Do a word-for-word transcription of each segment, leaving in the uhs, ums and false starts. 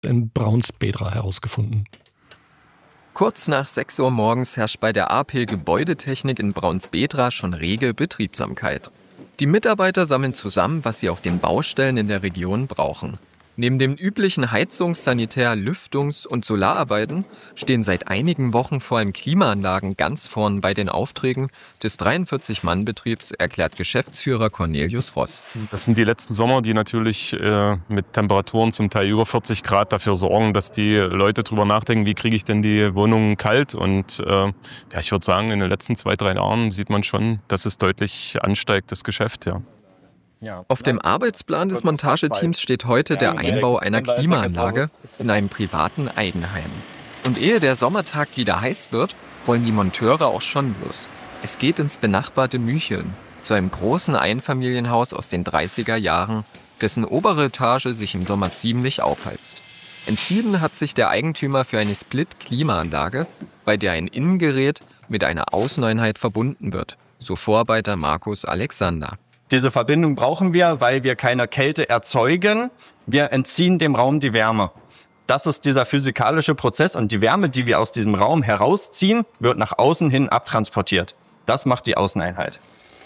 in Braunsbedra herausgefunden. Kurz nach sechs Uhr morgens herrscht bei der A P Gebäudetechnik in Braunsbedra schon rege Betriebsamkeit. Die Mitarbeiter sammeln zusammen, was sie auf den Baustellen in der Region brauchen. Neben den üblichen Heizungs-, Sanitär-, Lüftungs- und Solararbeiten stehen seit einigen Wochen vor allem Klimaanlagen ganz vorn bei den Aufträgen des dreiundvierzig-Mann-Betriebs, erklärt Geschäftsführer Cornelius Voss. Das sind die letzten Sommer, die natürlich äh, mit Temperaturen zum Teil über vierzig Grad dafür sorgen, dass die Leute drüber nachdenken, wie kriege ich denn die Wohnungen kalt. Und äh, ja, ich würde sagen, in den letzten zwei, drei Jahren sieht man schon, dass es deutlich ansteigt, das Geschäft, ja. Auf dem Arbeitsplan des Montageteams steht heute der Einbau einer Klimaanlage in einem privaten Eigenheim. Und ehe der Sommertag wieder heiß wird, wollen die Monteure auch schon los. Es geht ins benachbarte Mücheln, zu einem großen Einfamilienhaus aus den dreißiger Jahren, dessen obere Etage sich im Sommer ziemlich aufheizt. Entschieden hat sich der Eigentümer für eine Split-Klimaanlage, bei der ein Innengerät mit einer Außeneinheit verbunden wird, so Vorarbeiter Markus Alexander. Diese Verbindung brauchen wir, weil wir keine Kälte erzeugen. Wir entziehen dem Raum die Wärme. Das ist dieser physikalische Prozess und die Wärme, die wir aus diesem Raum herausziehen, wird nach außen hin abtransportiert. Das macht die Außeneinheit.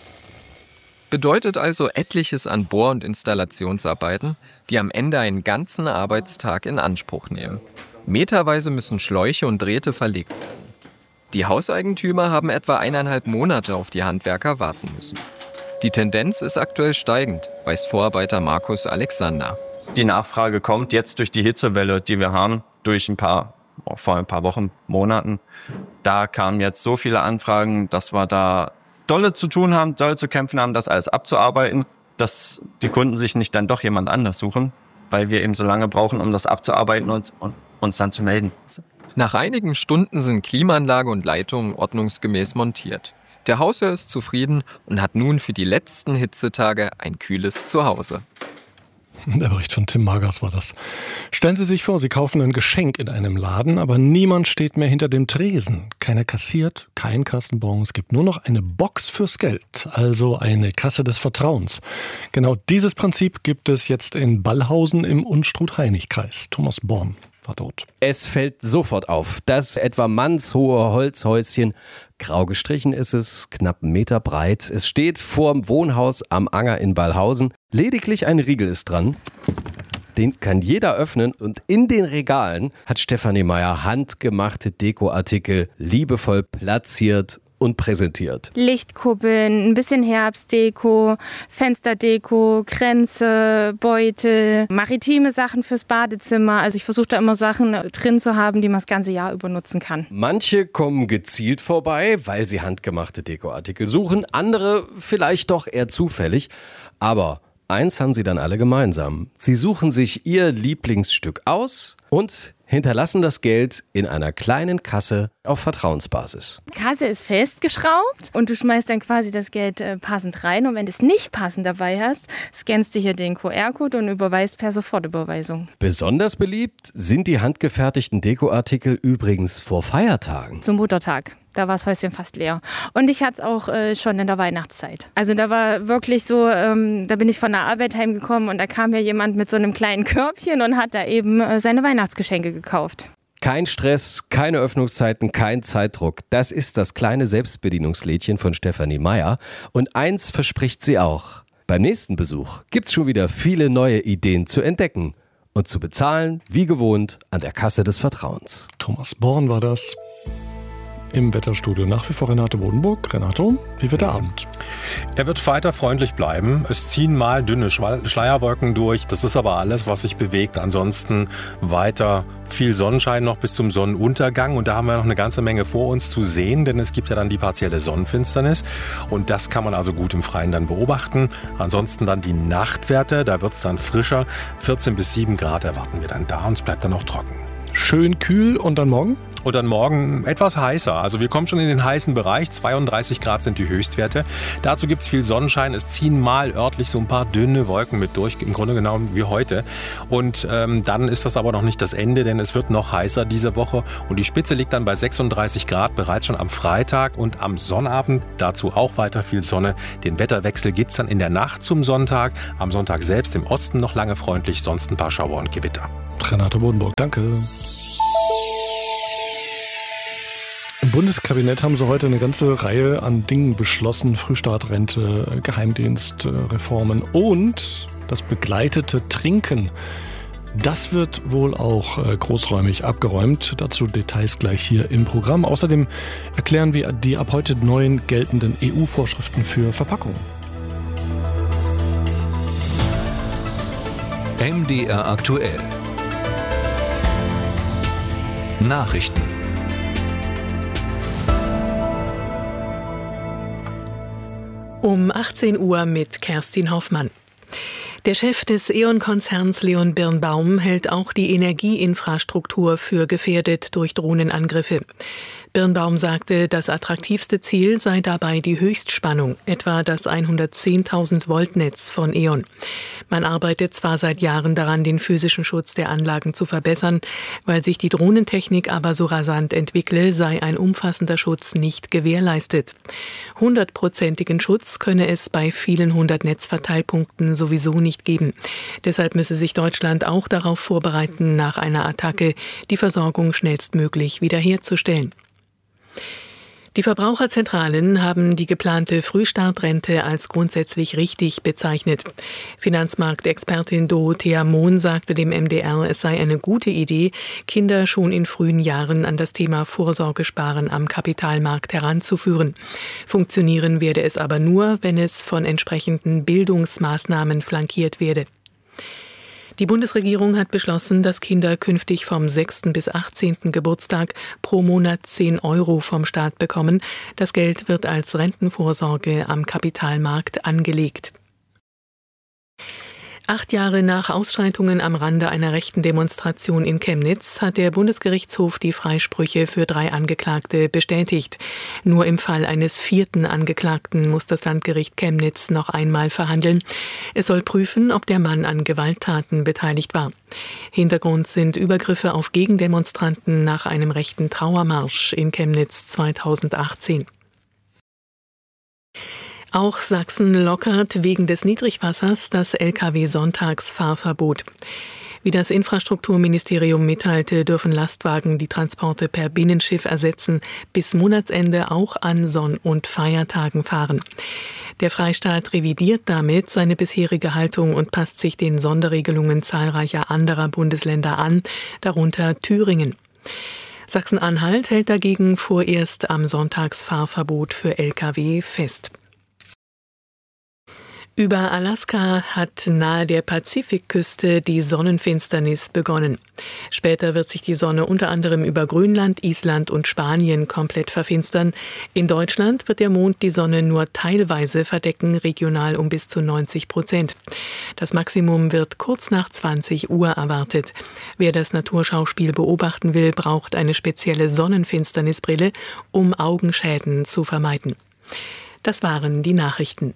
Bedeutet also etliches an Bohr- und Installationsarbeiten, die am Ende einen ganzen Arbeitstag in Anspruch nehmen. Meterweise müssen Schläuche und Drähte verlegt werden. Die Hauseigentümer haben etwa eineinhalb Monate auf die Handwerker warten müssen. Die Tendenz ist aktuell steigend, weiß Vorarbeiter Markus Alexander. Die Nachfrage kommt jetzt durch die Hitzewelle, die wir haben, durch ein paar, vor ein paar Wochen, Monaten. Da kamen jetzt so viele Anfragen, dass wir da dolle zu tun haben, dolle zu kämpfen haben, das alles abzuarbeiten, dass die Kunden sich nicht dann doch jemand anders suchen, weil wir eben so lange brauchen, um das abzuarbeiten und, und uns dann zu melden. Nach einigen Stunden sind Klimaanlage und Leitungen ordnungsgemäß montiert. Der Hausherr ist zufrieden und hat nun für die letzten Hitzetage ein kühles Zuhause. Der Bericht von Tim Magers war das. Stellen Sie sich vor, Sie kaufen ein Geschenk in einem Laden, aber niemand steht mehr hinter dem Tresen. Keiner kassiert, kein Kassenbon. Es gibt nur noch eine Box fürs Geld, also eine Kasse des Vertrauens. Genau dieses Prinzip gibt es jetzt in Ballhausen im Unstrut-Heinig-Kreis. Thomas Born war dort. Es fällt sofort auf, das etwa mannshohe Holzhäuschen, grau gestrichen ist es, knapp einen Meter breit. Es steht vorm Wohnhaus am Anger in Ballhausen. Lediglich ein Riegel ist dran. Den kann jeder öffnen und in den Regalen hat Stefanie Meyer handgemachte Dekoartikel liebevoll platziert und präsentiert. Lichtkuppeln, ein bisschen Herbstdeko, Fensterdeko, Kränze, Beutel, maritime Sachen fürs Badezimmer. Also ich versuche da immer Sachen drin zu haben, die man das ganze Jahr über nutzen kann. Manche kommen gezielt vorbei, weil sie handgemachte Dekoartikel suchen, andere vielleicht doch eher zufällig. Aber eins haben sie dann alle gemeinsam. Sie suchen sich ihr Lieblingsstück aus und hinterlassen das Geld in einer kleinen Kasse auf Vertrauensbasis. Die Kasse ist festgeschraubt und du schmeißt dann quasi das Geld äh, passend rein. Und wenn du es nicht passend dabei hast, scannst du hier den Q R-Code und überweist per Sofortüberweisung. Besonders beliebt sind die handgefertigten Dekoartikel übrigens vor Feiertagen. Zum Muttertag. Da war das Häuschen fast leer. Und ich hatte es auch äh, schon in der Weihnachtszeit. Also da war wirklich so, ähm, da bin ich von der Arbeit heimgekommen und da kam mir jemand mit so einem kleinen Körbchen und hat da eben äh, seine Weihnachtsgeschenke gekauft. Kein Stress, keine Öffnungszeiten, kein Zeitdruck. Das ist das kleine Selbstbedienungslädchen von Stefanie Meyer. Und eins verspricht sie auch. Beim nächsten Besuch gibt's schon wieder viele neue Ideen zu entdecken und zu bezahlen, wie gewohnt, an der Kasse des Vertrauens. Thomas Born war das. Im Wetterstudio nach wie vor Renate Bodenburg. Renato, wie wird der Abend? Er wird weiter freundlich bleiben. Es ziehen mal dünne Schleierwolken durch. Das ist aber alles, was sich bewegt. Ansonsten weiter viel Sonnenschein noch bis zum Sonnenuntergang. Und da haben wir noch eine ganze Menge vor uns zu sehen, denn es gibt ja dann die partielle Sonnenfinsternis. Und das kann man also gut im Freien dann beobachten. Ansonsten dann die Nachtwerte. Da wird es dann frischer. vierzehn bis sieben Grad erwarten wir dann da und es bleibt dann auch trocken. Schön kühl und dann morgen? und dann morgen etwas heißer. Also wir kommen schon in den heißen Bereich. zweiunddreißig Grad sind die Höchstwerte. Dazu gibt es viel Sonnenschein. Es ziehen mal örtlich so ein paar dünne Wolken mit durch, im Grunde genommen wie heute. Und ähm, dann ist das aber noch nicht das Ende, denn es wird noch heißer diese Woche. Und die Spitze liegt dann bei sechsunddreißig Grad bereits schon am Freitag und am Sonnabend. Dazu auch weiter viel Sonne. Den Wetterwechsel gibt es dann in der Nacht zum Sonntag. Am Sonntag selbst im Osten noch lange freundlich, sonst ein paar Schauer und Gewitter. Renate Bodenburg, danke. Im Bundeskabinett haben sie heute eine ganze Reihe an Dingen beschlossen. Frühstartrente, Geheimdienstreformen und das begleitete Trinken. Das wird wohl auch großräumig abgeräumt. Dazu Details gleich hier im Programm. Außerdem erklären wir die ab heute neuen geltenden E U-Vorschriften für Verpackungen. M D R aktuell. Nachrichten. Um achtzehn Uhr mit Kerstin Hoffmann. Der Chef des E.ON-Konzerns Leon Birnbaum hält auch die Energieinfrastruktur für gefährdet durch Drohnenangriffe. Birnbaum sagte, das attraktivste Ziel sei dabei die Höchstspannung, etwa das hundertzehntausend Volt Netz von E.ON. Man arbeitet zwar seit Jahren daran, den physischen Schutz der Anlagen zu verbessern, weil sich die Drohnentechnik aber so rasant entwickle, sei ein umfassender Schutz nicht gewährleistet. Hundertprozentigen Schutz könne es bei vielen hundert Netzverteilpunkten sowieso nicht geben. Deshalb müsse sich Deutschland auch darauf vorbereiten, nach einer Attacke die Versorgung schnellstmöglich wiederherzustellen. Die Verbraucherzentralen haben die geplante Frühstartrente als grundsätzlich richtig bezeichnet. Finanzmarktexpertin Dorothea Mohn sagte dem M D R, es sei eine gute Idee, Kinder schon in frühen Jahren an das Thema Vorsorgesparen am Kapitalmarkt heranzuführen. Funktionieren werde es aber nur, wenn es von entsprechenden Bildungsmaßnahmen flankiert werde. Die Bundesregierung hat beschlossen, dass Kinder künftig vom sechsten bis achtzehnten Geburtstag pro Monat zehn Euro vom Staat bekommen. Das Geld wird als Rentenvorsorge am Kapitalmarkt angelegt. Acht Jahre nach Ausschreitungen am Rande einer rechten Demonstration in Chemnitz hat der Bundesgerichtshof die Freisprüche für drei Angeklagte bestätigt. Nur im Fall eines vierten Angeklagten muss das Landgericht Chemnitz noch einmal verhandeln. Es soll prüfen, ob der Mann an Gewalttaten beteiligt war. Hintergrund sind Übergriffe auf Gegendemonstranten nach einem rechten Trauermarsch in Chemnitz zweitausendachtzehn. Auch Sachsen lockert wegen des Niedrigwassers das L K W-Sonntagsfahrverbot. Wie das Infrastrukturministerium mitteilte, dürfen Lastwagen die Transporte per Binnenschiff ersetzen, bis Monatsende auch an Sonn- und Feiertagen fahren. Der Freistaat revidiert damit seine bisherige Haltung und passt sich den Sonderregelungen zahlreicher anderer Bundesländer an, darunter Thüringen. Sachsen-Anhalt hält dagegen vorerst am Sonntagsfahrverbot für L K W fest. Über Alaska hat nahe der Pazifikküste die Sonnenfinsternis begonnen. Später wird sich die Sonne unter anderem über Grönland, Island und Spanien komplett verfinstern. In Deutschland wird der Mond die Sonne nur teilweise verdecken, regional um bis zu neunzig Prozent. Das Maximum wird kurz nach zwanzig Uhr erwartet. Wer das Naturschauspiel beobachten will, braucht eine spezielle Sonnenfinsternisbrille, um Augenschäden zu vermeiden. Das waren die Nachrichten.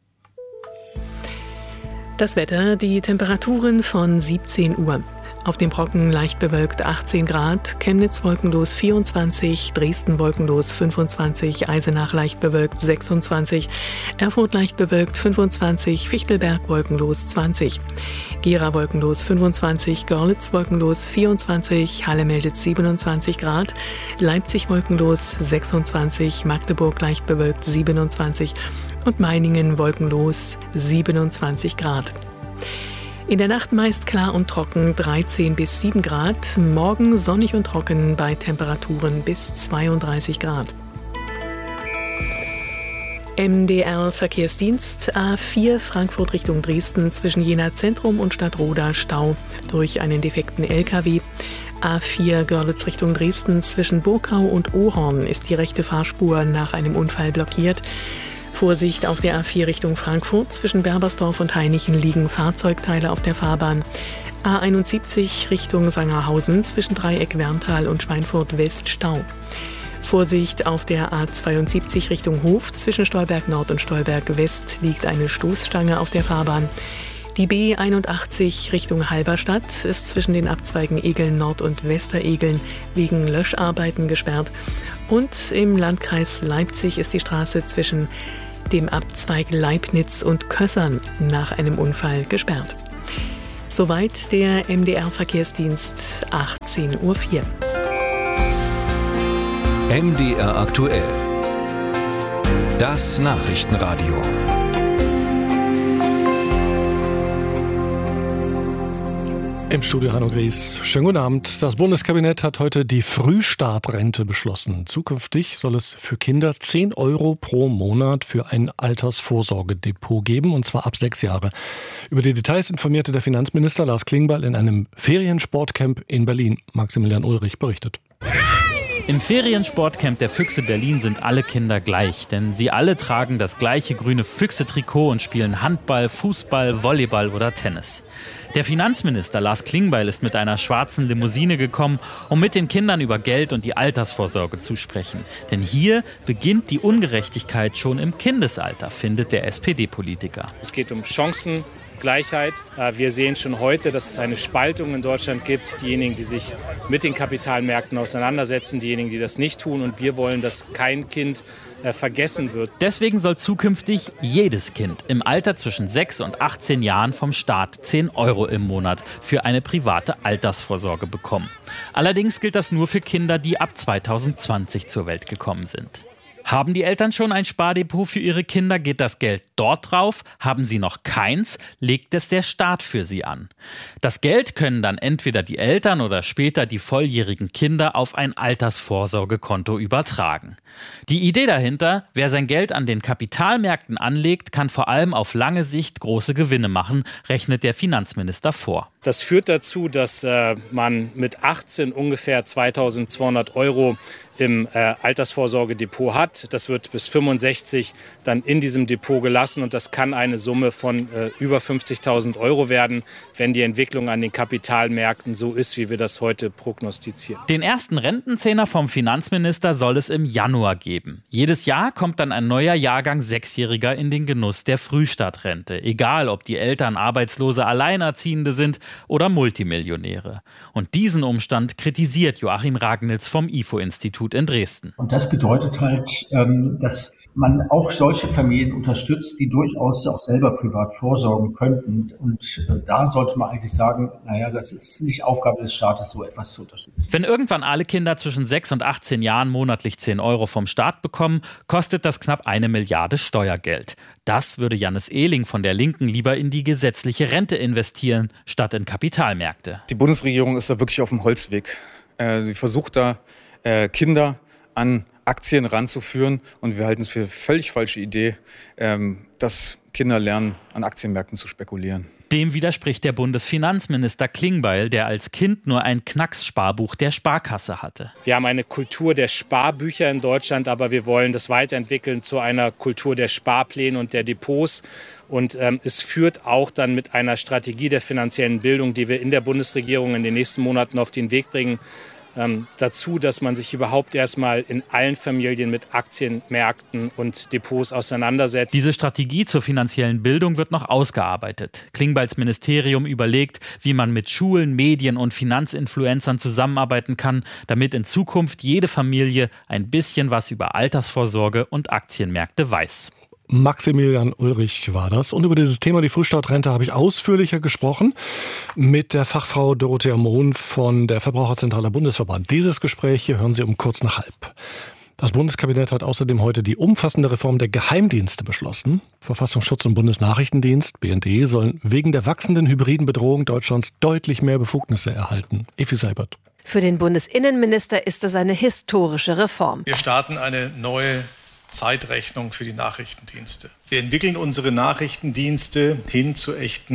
Das Wetter, die Temperaturen von siebzehn Uhr. Auf dem Brocken leicht bewölkt achtzehn Grad, Chemnitz wolkenlos vierundzwanzig, Dresden wolkenlos fünfundzwanzig, Eisenach leicht bewölkt sechsundzwanzig, Erfurt leicht bewölkt fünfundzwanzig, Fichtelberg wolkenlos zwanzig, Gera wolkenlos fünfundzwanzig, Görlitz wolkenlos vierundzwanzig, Halle meldet siebenundzwanzig Grad, Leipzig wolkenlos sechsundzwanzig, Magdeburg leicht bewölkt siebenundzwanzig und Meiningen wolkenlos siebenundzwanzig Grad. In der Nacht meist klar und trocken dreizehn bis sieben Grad, morgen sonnig und trocken bei Temperaturen bis zweiunddreißig Grad. M D R Verkehrsdienst A vier Frankfurt Richtung Dresden zwischen Jena Zentrum und Stadtroda Stau durch einen defekten L K W. A vier Görlitz Richtung Dresden zwischen Burgau und Ohorn ist die rechte Fahrspur nach einem Unfall blockiert. Vorsicht auf der A vier Richtung Frankfurt. Zwischen Berbersdorf und Hainichen liegen Fahrzeugteile auf der Fahrbahn. A einundsiebzig Richtung Sangerhausen zwischen Dreieck-Werntal und Schweinfurt West Stau. Vorsicht auf der A zweiundsiebzig Richtung Hof zwischen Stolberg Nord und Stolberg West liegt eine Stoßstange auf der Fahrbahn. Die B einundachtzig Richtung Halberstadt ist zwischen den Abzweigen Egeln Nord und Westeregeln wegen Löscharbeiten gesperrt. Und im Landkreis Leipzig ist die Straße zwischen dem Abzweig Leibnitz und Kössern nach einem Unfall gesperrt. Soweit der M D R-Verkehrsdienst, achtzehn Uhr vier. M D R aktuell. Das Nachrichtenradio. Im Studio Hanno Gries. Schönen guten Abend. Das Bundeskabinett hat heute die Frühstartrente beschlossen. Zukünftig soll es für Kinder zehn Euro pro Monat für ein Altersvorsorgedepot geben, und zwar ab sechs Jahre. Über die Details informierte der Finanzminister Lars Klingbeil in einem Feriensportcamp in Berlin. Maximilian Ulrich berichtet. Im Feriensportcamp der Füchse Berlin sind alle Kinder gleich, denn sie alle tragen das gleiche grüne Füchse-Trikot und spielen Handball, Fußball, Volleyball oder Tennis. Der Finanzminister Lars Klingbeil ist mit einer schwarzen Limousine gekommen, um mit den Kindern über Geld und die Altersvorsorge zu sprechen. Denn hier beginnt die Ungerechtigkeit schon im Kindesalter, findet der S P D-Politiker. Es geht um Chancen. Gleichheit. Wir sehen schon heute, dass es eine Spaltung in Deutschland gibt. Diejenigen, die sich mit den Kapitalmärkten auseinandersetzen, diejenigen, die das nicht tun. Und wir wollen, dass kein Kind vergessen wird. Deswegen soll zukünftig jedes Kind im Alter zwischen sechs und achtzehn Jahren vom Staat zehn Euro im Monat für eine private Altersvorsorge bekommen. Allerdings gilt das nur für Kinder, die ab zweitausendzwanzig zur Welt gekommen sind. Haben die Eltern schon ein Spardepot für ihre Kinder, geht das Geld dort drauf. Haben sie noch keins, legt es der Staat für sie an. Das Geld können dann entweder die Eltern oder später die volljährigen Kinder auf ein Altersvorsorgekonto übertragen. Die Idee dahinter, wer sein Geld an den Kapitalmärkten anlegt, kann vor allem auf lange Sicht große Gewinne machen, rechnet der Finanzminister vor. Das führt dazu, dass äh, man mit achtzehn ungefähr zweitausendzweihundert Euro im äh, Altersvorsorgedepot hat. Das wird bis fünfundsechzig dann in diesem Depot gelassen und das kann eine Summe von äh, über fünfzigtausend Euro werden, wenn die Entwicklung an den Kapitalmärkten so ist, wie wir das heute prognostizieren. Den ersten Rentenzehner vom Finanzminister soll es im Januar geben. Jedes Jahr kommt dann ein neuer Jahrgang Sechsjähriger in den Genuss der Frühstartrente. Egal, ob die Eltern arbeitslose Alleinerziehende sind oder Multimillionäre. Und diesen Umstand kritisiert Joachim Ragnitz vom I F O-Institut in Dresden. Und das bedeutet halt, dass man auch solche Familien unterstützt, die durchaus auch selber privat vorsorgen könnten. Und da sollte man eigentlich sagen, naja, das ist nicht Aufgabe des Staates, so etwas zu unterstützen. Wenn irgendwann alle Kinder zwischen sechs und achtzehn Jahren monatlich zehn Euro vom Staat bekommen, kostet das knapp eine Milliarde Steuergeld. Das würde Jannis Ehling von der Linken lieber in die gesetzliche Rente investieren, statt in Kapitalmärkte. Die Bundesregierung ist da wirklich auf dem Holzweg. Sie versucht da, Kinder an Aktien ranzuführen. Und wir halten es für eine völlig falsche Idee, dass Kinder lernen, an Aktienmärkten zu spekulieren. Dem widerspricht der Bundesfinanzminister Klingbeil, der als Kind nur ein Knackssparbuch der Sparkasse hatte. Wir haben eine Kultur der Sparbücher in Deutschland, aber wir wollen das weiterentwickeln zu einer Kultur der Sparpläne und der Depots. Und ähm, es führt auch dann mit einer Strategie der finanziellen Bildung, die wir in der Bundesregierung in den nächsten Monaten auf den Weg bringen, Ähm, dazu, dass man sich überhaupt erstmal in allen Familien mit Aktienmärkten und Depots auseinandersetzt. Diese Strategie zur finanziellen Bildung wird noch ausgearbeitet. Klingbeils Ministerium überlegt, wie man mit Schulen, Medien und Finanzinfluencern zusammenarbeiten kann, damit in Zukunft jede Familie ein bisschen was über Altersvorsorge und Aktienmärkte weiß. Maximilian Ulrich war das. Und über dieses Thema, die Frühstartrente, habe ich ausführlicher gesprochen mit der Fachfrau Dorothea Mohn von der Verbraucherzentrale Bundesverband. Dieses Gespräch hier hören Sie um kurz nach halb. Das Bundeskabinett hat außerdem heute die umfassende Reform der Geheimdienste beschlossen. Verfassungsschutz und Bundesnachrichtendienst, B N D, sollen wegen der wachsenden hybriden Bedrohung Deutschlands deutlich mehr Befugnisse erhalten. Effi Seibert. Für den Bundesinnenminister ist es eine historische Reform. Wir starten eine neue Zeitrechnung für die Nachrichtendienste. Wir entwickeln unsere Nachrichtendienste hin zu echten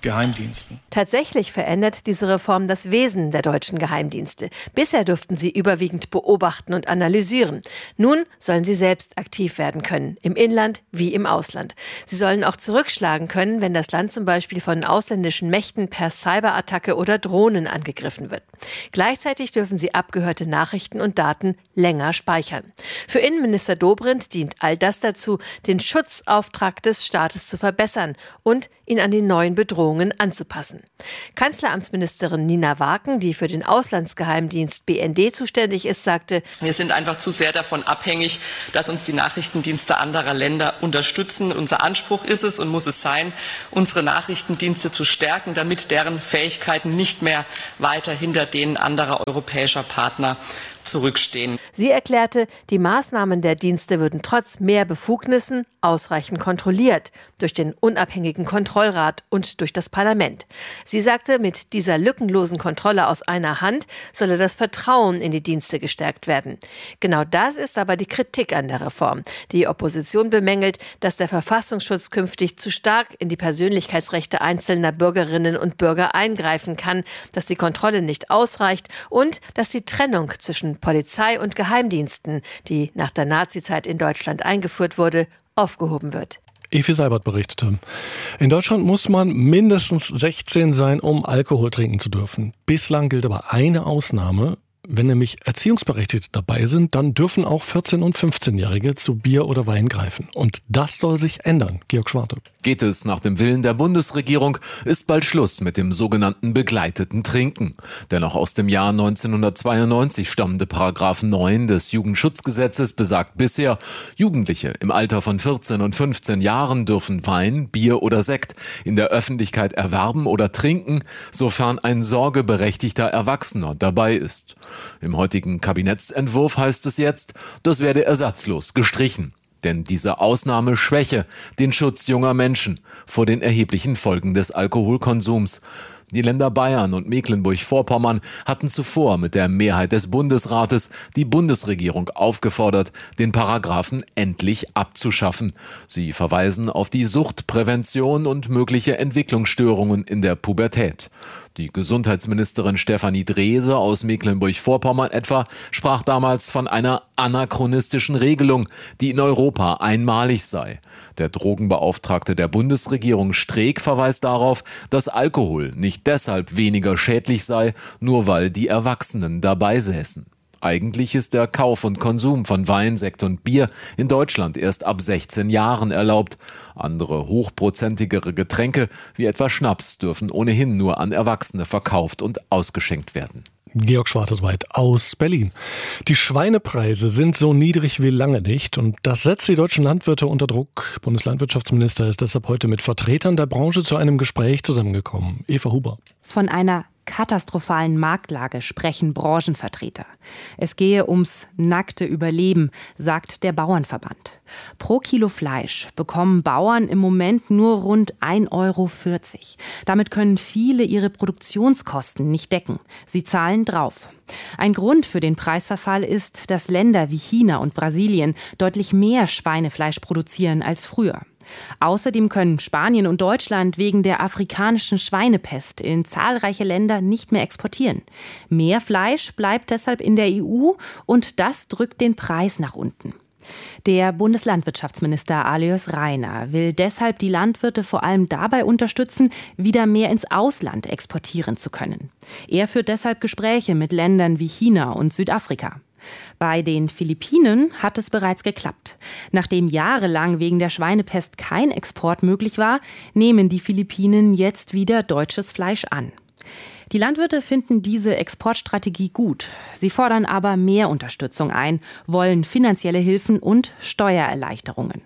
Geheimdiensten. Tatsächlich verändert diese Reform das Wesen der deutschen Geheimdienste. Bisher durften sie überwiegend beobachten und analysieren. Nun sollen sie selbst aktiv werden können, im Inland wie im Ausland. Sie sollen auch zurückschlagen können, wenn das Land zum Beispiel von ausländischen Mächten per Cyberattacke oder Drohnen angegriffen wird. Gleichzeitig dürfen sie abgehörte Nachrichten und Daten länger speichern. Für Innenminister Dobrindt dient all das dazu, den Schutzauftrag des Staates zu verbessern und ihn an die neuen Bedrohungen anzupassen. Kanzleramtsministerin Nina Waken, die für den Auslandsgeheimdienst B N D zuständig ist, sagte: Wir sind einfach zu sehr davon abhängig, dass uns die Nachrichtendienste anderer Länder unterstützen. Unser Anspruch ist es und muss es sein, unsere Nachrichtendienste zu stärken, damit deren Fähigkeiten nicht mehr weiter hinter denen anderer europäischer Partner zurückstehen. Sie erklärte, die Maßnahmen der Dienste würden trotz mehr Befugnissen ausreichend kontrolliert durch den unabhängigen Kontrollrat und durch das Parlament. Sie sagte, mit dieser lückenlosen Kontrolle aus einer Hand solle das Vertrauen in die Dienste gestärkt werden. Genau das ist aber die Kritik an der Reform. Die Opposition bemängelt, dass der Verfassungsschutz künftig zu stark in die Persönlichkeitsrechte einzelner Bürgerinnen und Bürger eingreifen kann, dass die Kontrolle nicht ausreicht und dass die Trennung zwischen Polizei und Geheimdiensten, die nach der Nazizeit in Deutschland eingeführt wurde, aufgehoben wird. Evi Seibert berichtete. In Deutschland muss man mindestens sechzehn sein, um Alkohol trinken zu dürfen. Bislang gilt aber eine Ausnahme. Wenn nämlich Erziehungsberechtigte dabei sind, dann dürfen auch vierzehn- und fünfzehnjährige zu Bier oder Wein greifen. Und das soll sich ändern. Georg Schwarte. Geht es nach dem Willen der Bundesregierung, ist bald Schluss mit dem sogenannten begleiteten Trinken. Der noch aus dem Jahr neunzehnhundertzweiundneunzig stammende Paragraph neun des Jugendschutzgesetzes besagt bisher, Jugendliche im Alter von vierzehn und fünfzehn Jahren dürfen Wein, Bier oder Sekt in der Öffentlichkeit erwerben oder trinken, sofern ein sorgeberechtigter Erwachsener dabei ist. Im heutigen Kabinettsentwurf heißt es jetzt, das werde ersatzlos gestrichen. Denn diese Ausnahme schwäche den Schutz junger Menschen vor den erheblichen Folgen des Alkoholkonsums. Die Länder Bayern und Mecklenburg-Vorpommern hatten zuvor mit der Mehrheit des Bundesrates die Bundesregierung aufgefordert, den Paragraphen endlich abzuschaffen. Sie verweisen auf die Suchtprävention und mögliche Entwicklungsstörungen in der Pubertät. Die Gesundheitsministerin Stefanie Drese aus Mecklenburg-Vorpommern etwa sprach damals von einer anachronistischen Regelung, die in Europa einmalig sei. Der Drogenbeauftragte der Bundesregierung Streeck verweist darauf, dass Alkohol nicht deshalb weniger schädlich sei, nur weil die Erwachsenen dabei säßen. Eigentlich ist der Kauf und Konsum von Wein, Sekt und Bier in Deutschland erst ab sechzehn Jahren erlaubt. Andere hochprozentigere Getränke, wie etwa Schnaps, dürfen ohnehin nur an Erwachsene verkauft und ausgeschenkt werden. Georg Schwartesweit aus Berlin. Die Schweinepreise sind so niedrig wie lange nicht und das setzt die deutschen Landwirte unter Druck. Bundeslandwirtschaftsminister ist deshalb heute mit Vertretern der Branche zu einem Gespräch zusammengekommen. Eva Huber. Von einer katastrophalen Marktlage sprechen Branchenvertreter. Es gehe ums nackte Überleben, sagt der Bauernverband. Pro Kilo Fleisch bekommen Bauern im Moment nur rund ein Euro vierzig. Damit können viele ihre Produktionskosten nicht decken. Sie zahlen drauf. Ein Grund für den Preisverfall ist, dass Länder wie China und Brasilien deutlich mehr Schweinefleisch produzieren als früher. Außerdem können Spanien und Deutschland wegen der afrikanischen Schweinepest in zahlreiche Länder nicht mehr exportieren. Mehr Fleisch bleibt deshalb in der E U und das drückt den Preis nach unten. Der Bundeslandwirtschaftsminister Alois Rainer will deshalb die Landwirte vor allem dabei unterstützen, wieder mehr ins Ausland exportieren zu können. Er führt deshalb Gespräche mit Ländern wie China und Südafrika. Bei den Philippinen hat es bereits geklappt. Nachdem jahrelang wegen der Schweinepest kein Export möglich war, nehmen die Philippinen jetzt wieder deutsches Fleisch an. Die Landwirte finden diese Exportstrategie gut. Sie fordern aber mehr Unterstützung ein, wollen finanzielle Hilfen und Steuererleichterungen.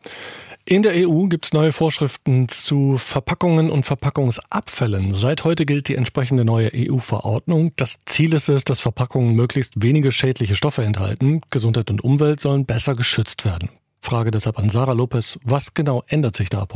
In der E U gibt es neue Vorschriften zu Verpackungen und Verpackungsabfällen. Seit heute gilt die entsprechende neue E U-Verordnung. Das Ziel ist es, dass Verpackungen möglichst wenige schädliche Stoffe enthalten. Gesundheit und Umwelt sollen besser geschützt werden. Frage deshalb an Sarah Lopez, was genau ändert sich da ab heute?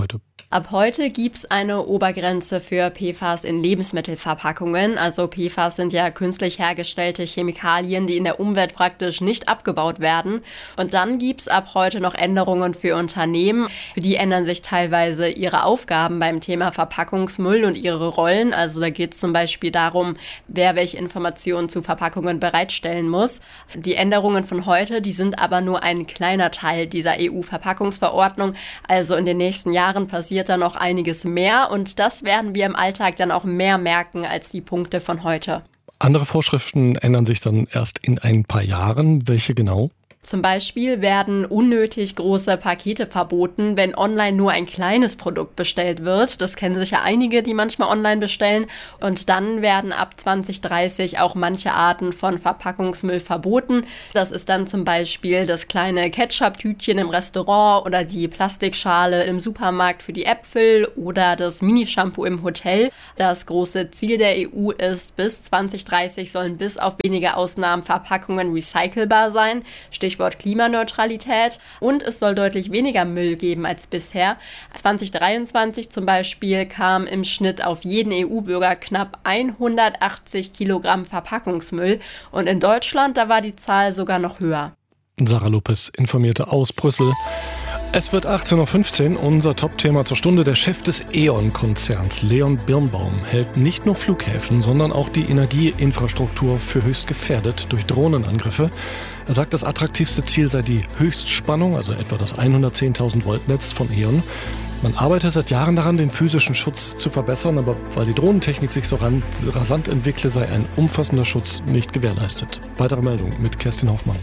Ab heute gibt es eine Obergrenze für P F A S in Lebensmittelverpackungen. Also P F A S sind ja künstlich hergestellte Chemikalien, die in der Umwelt praktisch nicht abgebaut werden. Und dann gibt es ab heute noch Änderungen für Unternehmen. Für die ändern sich teilweise ihre Aufgaben beim Thema Verpackungsmüll und ihre Rollen. Also da geht es zum Beispiel darum, wer welche Informationen zu Verpackungen bereitstellen muss. Die Änderungen von heute, die sind aber nur ein kleiner Teil dieser E U-Verpackungsverordnung. Also in den nächsten Jahren passiert da noch einiges mehr und das werden wir im Alltag dann auch mehr merken als die Punkte von heute. Andere Vorschriften ändern sich dann erst in ein paar Jahren. Welche genau? Zum Beispiel werden unnötig große Pakete verboten, wenn online nur ein kleines Produkt bestellt wird. Das kennen sicher einige, die manchmal online bestellen. Und dann werden ab zwanzig dreißig auch manche Arten von Verpackungsmüll verboten. Das ist dann zum Beispiel das kleine Ketchup-Tütchen im Restaurant oder die Plastikschale im Supermarkt für die Äpfel oder das Mini-Shampoo im Hotel. Das große Ziel der E U ist, bis zwanzig dreißig sollen bis auf wenige Ausnahmen Verpackungen recycelbar sein. Stichwort Klimaneutralität. Und es soll deutlich weniger Müll geben als bisher. zwanzig dreiundzwanzig zum Beispiel kam im Schnitt auf jeden E U-Bürger knapp hundertachtzig Kilogramm Verpackungsmüll. Und in Deutschland, da war die Zahl sogar noch höher. Sarah Lopez informierte aus Brüssel. Es wird achtzehn Uhr fünfzehn, unser Top-Thema zur Stunde. Der Chef des E.ON-Konzerns, Leon Birnbaum, hält nicht nur Flughäfen, sondern auch die Energieinfrastruktur für höchst gefährdet durch Drohnenangriffe. Er sagt, das attraktivste Ziel sei die Höchstspannung, also etwa das hundertzehntausend Volt Netz von E.ON. Man arbeitet seit Jahren daran, den physischen Schutz zu verbessern, aber weil die Drohnentechnik sich so rasant entwickle, sei ein umfassender Schutz nicht gewährleistet. Weitere Meldung mit Kerstin Hoffmann.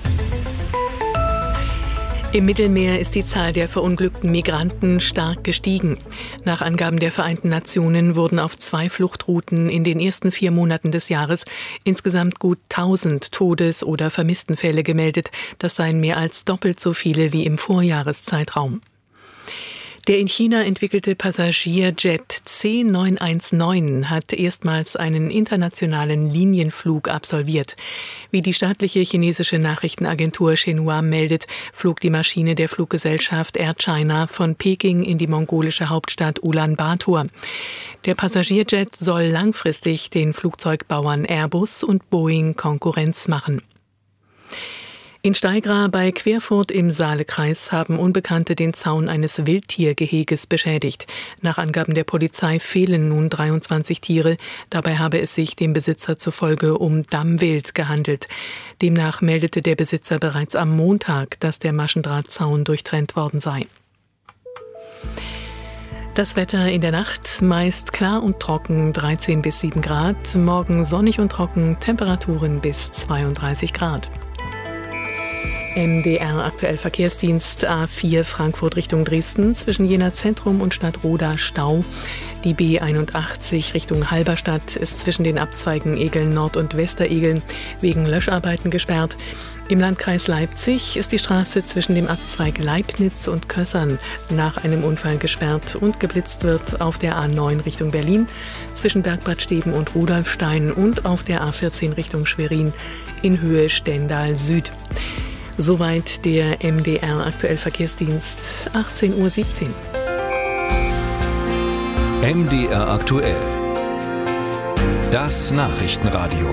Im Mittelmeer ist die Zahl der verunglückten Migranten stark gestiegen. Nach Angaben der Vereinten Nationen wurden auf zwei Fluchtrouten in den ersten vier Monaten des Jahres insgesamt gut tausend Todes- oder Vermisstenfälle gemeldet. Das seien mehr als doppelt so viele wie im Vorjahreszeitraum. Der in China entwickelte Passagierjet C neun eins neun hat erstmals einen internationalen Linienflug absolviert. Wie die staatliche chinesische Nachrichtenagentur Xinhua meldet, flog die Maschine der Fluggesellschaft Air China von Peking in die mongolische Hauptstadt Ulaanbaatar. Der Passagierjet soll langfristig den Flugzeugbauern Airbus und Boeing Konkurrenz machen. In Steigra bei Querfurt im Saalekreis haben Unbekannte den Zaun eines Wildtiergeheges beschädigt. Nach Angaben der Polizei fehlen nun dreiundzwanzig Tiere. Dabei habe es sich dem Besitzer zufolge um Dammwild gehandelt. Demnach meldete der Besitzer bereits am Montag, dass der Maschendrahtzaun durchtrennt worden sei. Das Wetter in der Nacht meist klar und trocken, dreizehn bis sieben Grad. Morgen sonnig und trocken, Temperaturen bis zweiunddreißig Grad. M D R aktuell Verkehrsdienst A vier Frankfurt Richtung Dresden, zwischen Jena Zentrum und Stadtroda Stau. Die B einundachtzig Richtung Halberstadt ist zwischen den Abzweigen Egeln Nord und Westeregeln wegen Löscharbeiten gesperrt. Im Landkreis Leipzig ist die Straße zwischen dem Abzweig Leibnitz und Kössern nach einem Unfall gesperrt und geblitzt wird auf der A neun Richtung Berlin zwischen Bergbad Steben und Rudolfstein und auf der A vierzehn Richtung Schwerin in Höhe Stendal Süd. Soweit der M D R aktuell Verkehrsdienst, achtzehn Uhr siebzehn. M D R aktuell. Das Nachrichtenradio.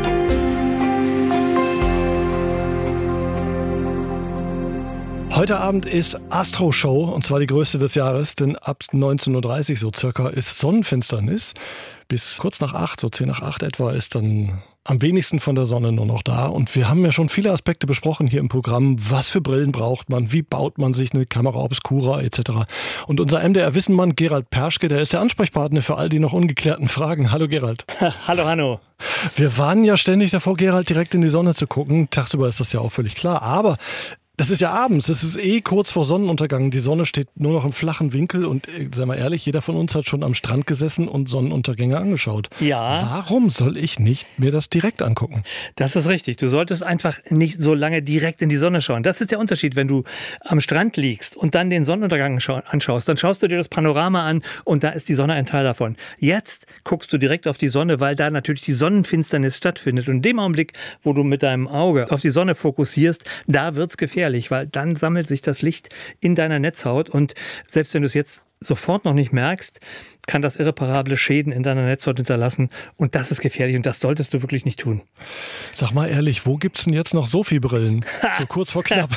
Heute Abend ist Astro Show, und zwar die größte des Jahres, denn ab neunzehn Uhr dreißig so circa ist Sonnenfinsternis. Bis kurz nach acht, so zehn nach acht etwa, ist dann am wenigsten von der Sonne nur noch da. Und wir haben ja schon viele Aspekte besprochen hier im Programm. Was für Brillen braucht man? Wie baut man sich eine Kamera obscura et cetera. Und unser M D R-Wissenmann Gerald Perschke, der ist der Ansprechpartner für all die noch ungeklärten Fragen. Hallo Gerald. Hallo Hanno. Wir warnen ja ständig davor, Gerald, direkt in die Sonne zu gucken. Tagsüber ist das ja auch völlig klar. Aber das ist ja abends, es ist eh kurz vor Sonnenuntergang. Die Sonne steht nur noch im flachen Winkel und, sei mal ehrlich, jeder von uns hat schon am Strand gesessen und Sonnenuntergänge angeschaut. Ja. Warum soll ich nicht mir das direkt angucken? Das ist richtig. Du solltest einfach nicht so lange direkt in die Sonne schauen. Das ist der Unterschied, wenn du am Strand liegst und dann den Sonnenuntergang anschaust. Dann schaust du dir das Panorama an und da ist die Sonne ein Teil davon. Jetzt guckst du direkt auf die Sonne, weil da natürlich die Sonnenfinsternis stattfindet. Und in dem Augenblick, wo du mit deinem Auge auf die Sonne fokussierst, da wird's gefährlich. Weil dann sammelt sich das Licht in deiner Netzhaut und selbst wenn du es jetzt sofort noch nicht merkst, kann das irreparable Schäden in deiner Netzhaut hinterlassen. Und das ist gefährlich und das solltest du wirklich nicht tun. Sag mal ehrlich, wo gibt es denn jetzt noch Sophie-Brillen? So kurz vor knapp.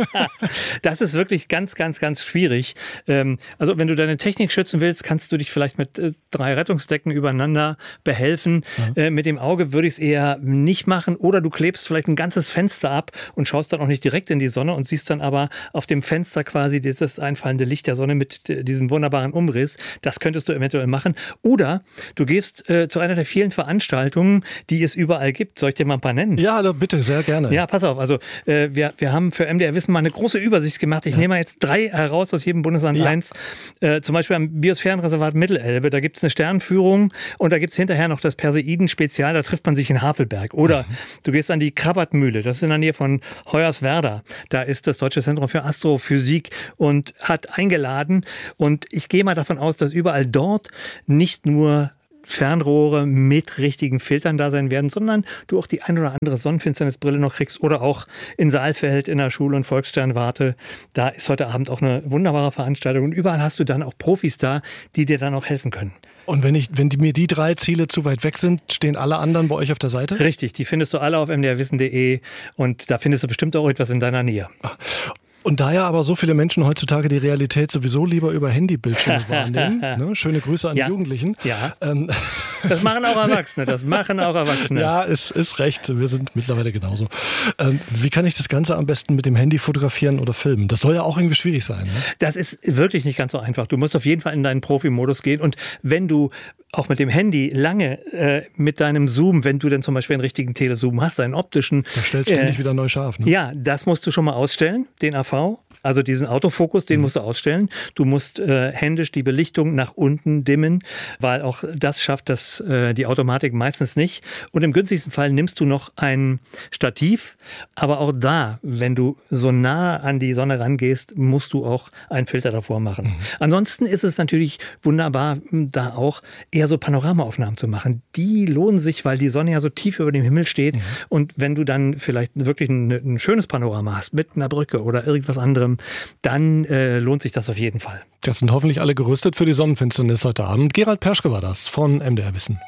Das ist wirklich ganz, ganz, ganz schwierig. Also wenn du deine Technik schützen willst, kannst du dich vielleicht mit drei Rettungsdecken übereinander behelfen. Ja. Mit dem Auge würde ich es eher nicht machen. Oder du klebst vielleicht ein ganzes Fenster ab und schaust dann auch nicht direkt in die Sonne und siehst dann aber auf dem Fenster quasi das einfallende Licht der Sonne mit diesem wunderbaren Umriss. Das könntest du eventuell machen. Oder du gehst äh, zu einer der vielen Veranstaltungen, die es überall gibt. Soll ich dir mal ein paar nennen? Ja, also bitte, sehr gerne. Ja, pass auf. Also äh, wir, wir haben für M D R Wissen mal eine große Übersicht gemacht. Ich ja. nehme mal jetzt drei heraus aus jedem Bundesland ja. eins. Äh, zum Beispiel am Biosphärenreservat Mittelelbe. Da gibt es eine Sternenführung und da gibt es hinterher noch das Perseiden-Spezial. Da trifft man sich in Havelberg. Oder mhm. du gehst an die Krabbertmühle. Das ist in der Nähe von Hoyerswerda. Da ist das Deutsche Zentrum für Astrophysik und hat eingeladen. Und ich gehe mal davon aus, dass überall dort nicht nur Fernrohre mit richtigen Filtern da sein werden, sondern du auch die ein oder andere Sonnenfinsternisbrille noch kriegst oder auch in Saalfeld in der Schul- und Volkssternwarte. Da ist heute Abend auch eine wunderbare Veranstaltung und überall hast du dann auch Profis da, die dir dann auch helfen können. Und wenn, ich, wenn die, mir die drei Ziele zu weit weg sind, stehen alle anderen bei euch auf der Seite? Richtig, die findest du alle auf m d r wissen punkt d e und da findest du bestimmt auch etwas in deiner Nähe. Ach. Und da ja aber so viele Menschen heutzutage die Realität sowieso lieber über Handybildschirme wahrnehmen, ne? Schöne Grüße an ja. die Jugendlichen. Ja. Ähm. Das machen auch Erwachsene, das machen auch Erwachsene. Ja, ist, ist recht, wir sind mittlerweile genauso. Ähm, wie kann ich das Ganze am besten mit dem Handy fotografieren oder filmen? Das soll ja auch irgendwie schwierig sein. Ne? Das ist wirklich nicht ganz so einfach. Du musst auf jeden Fall in deinen Profi-Modus gehen und wenn du auch mit dem Handy lange äh, mit deinem Zoom, wenn du denn zum Beispiel einen richtigen Telezoom hast, einen optischen. Da stellst du ständig äh, wieder neu scharf. Ne? Ja, das musst du schon mal ausstellen, den A V. Also diesen Autofokus, den mhm. musst du ausstellen. Du musst äh, händisch die Belichtung nach unten dimmen, weil auch das schafft das, äh, die Automatik meistens nicht. Und im günstigsten Fall nimmst du noch ein Stativ. Aber auch da, wenn du so nah an die Sonne rangehst, musst du auch einen Filter davor machen. Mhm. Ansonsten ist es natürlich wunderbar, da auch eher so Panoramaaufnahmen zu machen. Die lohnen sich, weil die Sonne ja so tief über dem Himmel steht. Mhm. Und wenn du dann vielleicht wirklich ein, ein schönes Panorama hast mit einer Brücke oder irgendwas anderem, dann äh, lohnt sich das auf jeden Fall. Das sind hoffentlich alle gerüstet für die Sonnenfinsternis heute Abend. Gerald Perschke war das von M D R Wissen.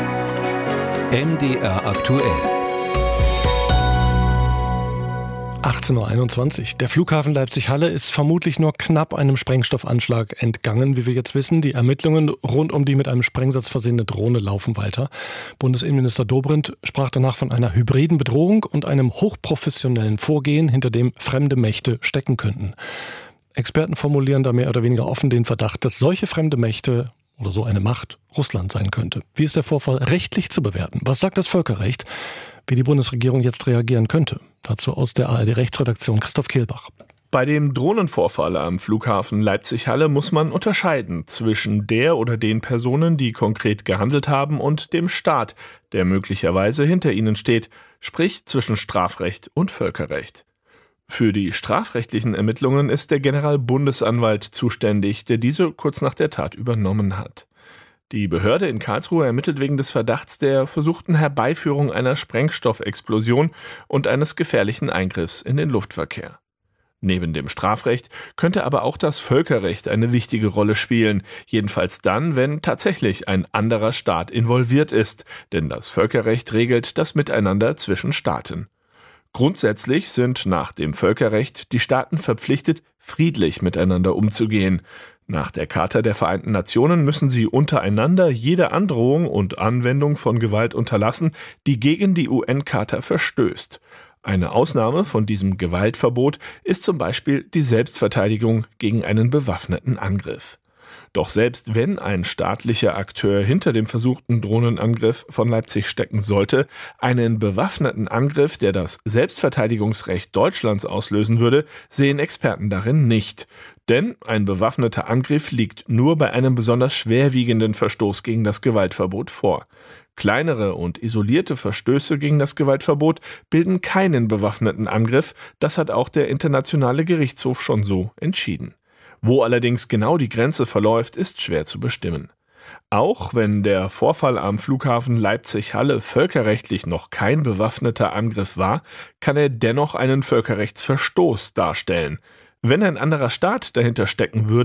M D R aktuell. achtzehn Uhr einundzwanzig. Der Flughafen Leipzig-Halle ist vermutlich nur knapp einem Sprengstoffanschlag entgangen, wie wir jetzt wissen. Die Ermittlungen rund um die mit einem Sprengsatz versehene Drohne laufen weiter. Bundesinnenminister Dobrindt sprach danach von einer hybriden Bedrohung und einem hochprofessionellen Vorgehen, hinter dem fremde Mächte stecken könnten. Experten formulieren da mehr oder weniger offen den Verdacht, dass solche fremde Mächte oder so eine Macht Russland sein könnte. Wie ist der Vorfall rechtlich zu bewerten? Was sagt das Völkerrecht? Wie die Bundesregierung jetzt reagieren könnte? Dazu aus der A R D-Rechtsredaktion Christoph Kehlbach. Bei dem Drohnenvorfall am Flughafen Leipzig-Halle muss man unterscheiden zwischen der oder den Personen, die konkret gehandelt haben, und dem Staat, der möglicherweise hinter ihnen steht, sprich zwischen Strafrecht und Völkerrecht. Für die strafrechtlichen Ermittlungen ist der Generalbundesanwalt zuständig, der diese kurz nach der Tat übernommen hat. Die Behörde in Karlsruhe ermittelt wegen des Verdachts der versuchten Herbeiführung einer Sprengstoffexplosion und eines gefährlichen Eingriffs in den Luftverkehr. Neben dem Strafrecht könnte aber auch das Völkerrecht eine wichtige Rolle spielen, jedenfalls dann, wenn tatsächlich ein anderer Staat involviert ist, denn das Völkerrecht regelt das Miteinander zwischen Staaten. Grundsätzlich sind nach dem Völkerrecht die Staaten verpflichtet, friedlich miteinander umzugehen. Nach der Charta der Vereinten Nationen müssen sie untereinander jede Androhung und Anwendung von Gewalt unterlassen, die gegen die U N-Charta verstößt. Eine Ausnahme von diesem Gewaltverbot ist zum Beispiel die Selbstverteidigung gegen einen bewaffneten Angriff. Doch selbst wenn ein staatlicher Akteur hinter dem versuchten Drohnenangriff von Leipzig stecken sollte, einen bewaffneten Angriff, der das Selbstverteidigungsrecht Deutschlands auslösen würde, sehen Experten darin nicht. Denn ein bewaffneter Angriff liegt nur bei einem besonders schwerwiegenden Verstoß gegen das Gewaltverbot vor. Kleinere und isolierte Verstöße gegen das Gewaltverbot bilden keinen bewaffneten Angriff, das hat auch der Internationale Gerichtshof schon so entschieden. Wo allerdings genau die Grenze verläuft, ist schwer zu bestimmen. Auch wenn der Vorfall am Flughafen Leipzig-Halle völkerrechtlich noch kein bewaffneter Angriff war, kann er dennoch einen Völkerrechtsverstoß darstellen. Wenn ein anderer Staat dahinter stecken würde,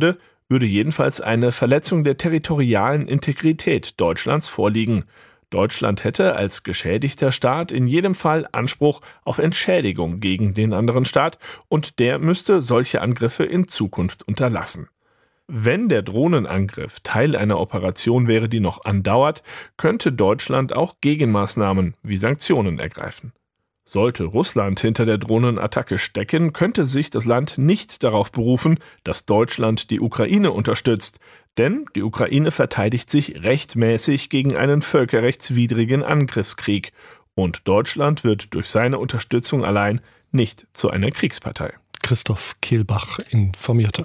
würde jedenfalls eine Verletzung der territorialen Integrität Deutschlands vorliegen. Deutschland hätte als geschädigter Staat in jedem Fall Anspruch auf Entschädigung gegen den anderen Staat und der müsste solche Angriffe in Zukunft unterlassen. Wenn der Drohnenangriff Teil einer Operation wäre, die noch andauert, könnte Deutschland auch Gegenmaßnahmen wie Sanktionen ergreifen. Sollte Russland hinter der Drohnenattacke stecken, könnte sich das Land nicht darauf berufen, dass Deutschland die Ukraine unterstützt. Denn die Ukraine verteidigt sich rechtmäßig gegen einen völkerrechtswidrigen Angriffskrieg. Und Deutschland wird durch seine Unterstützung allein nicht zu einer Kriegspartei. Christoph Kehlbach informierte.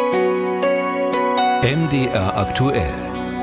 M D R aktuell.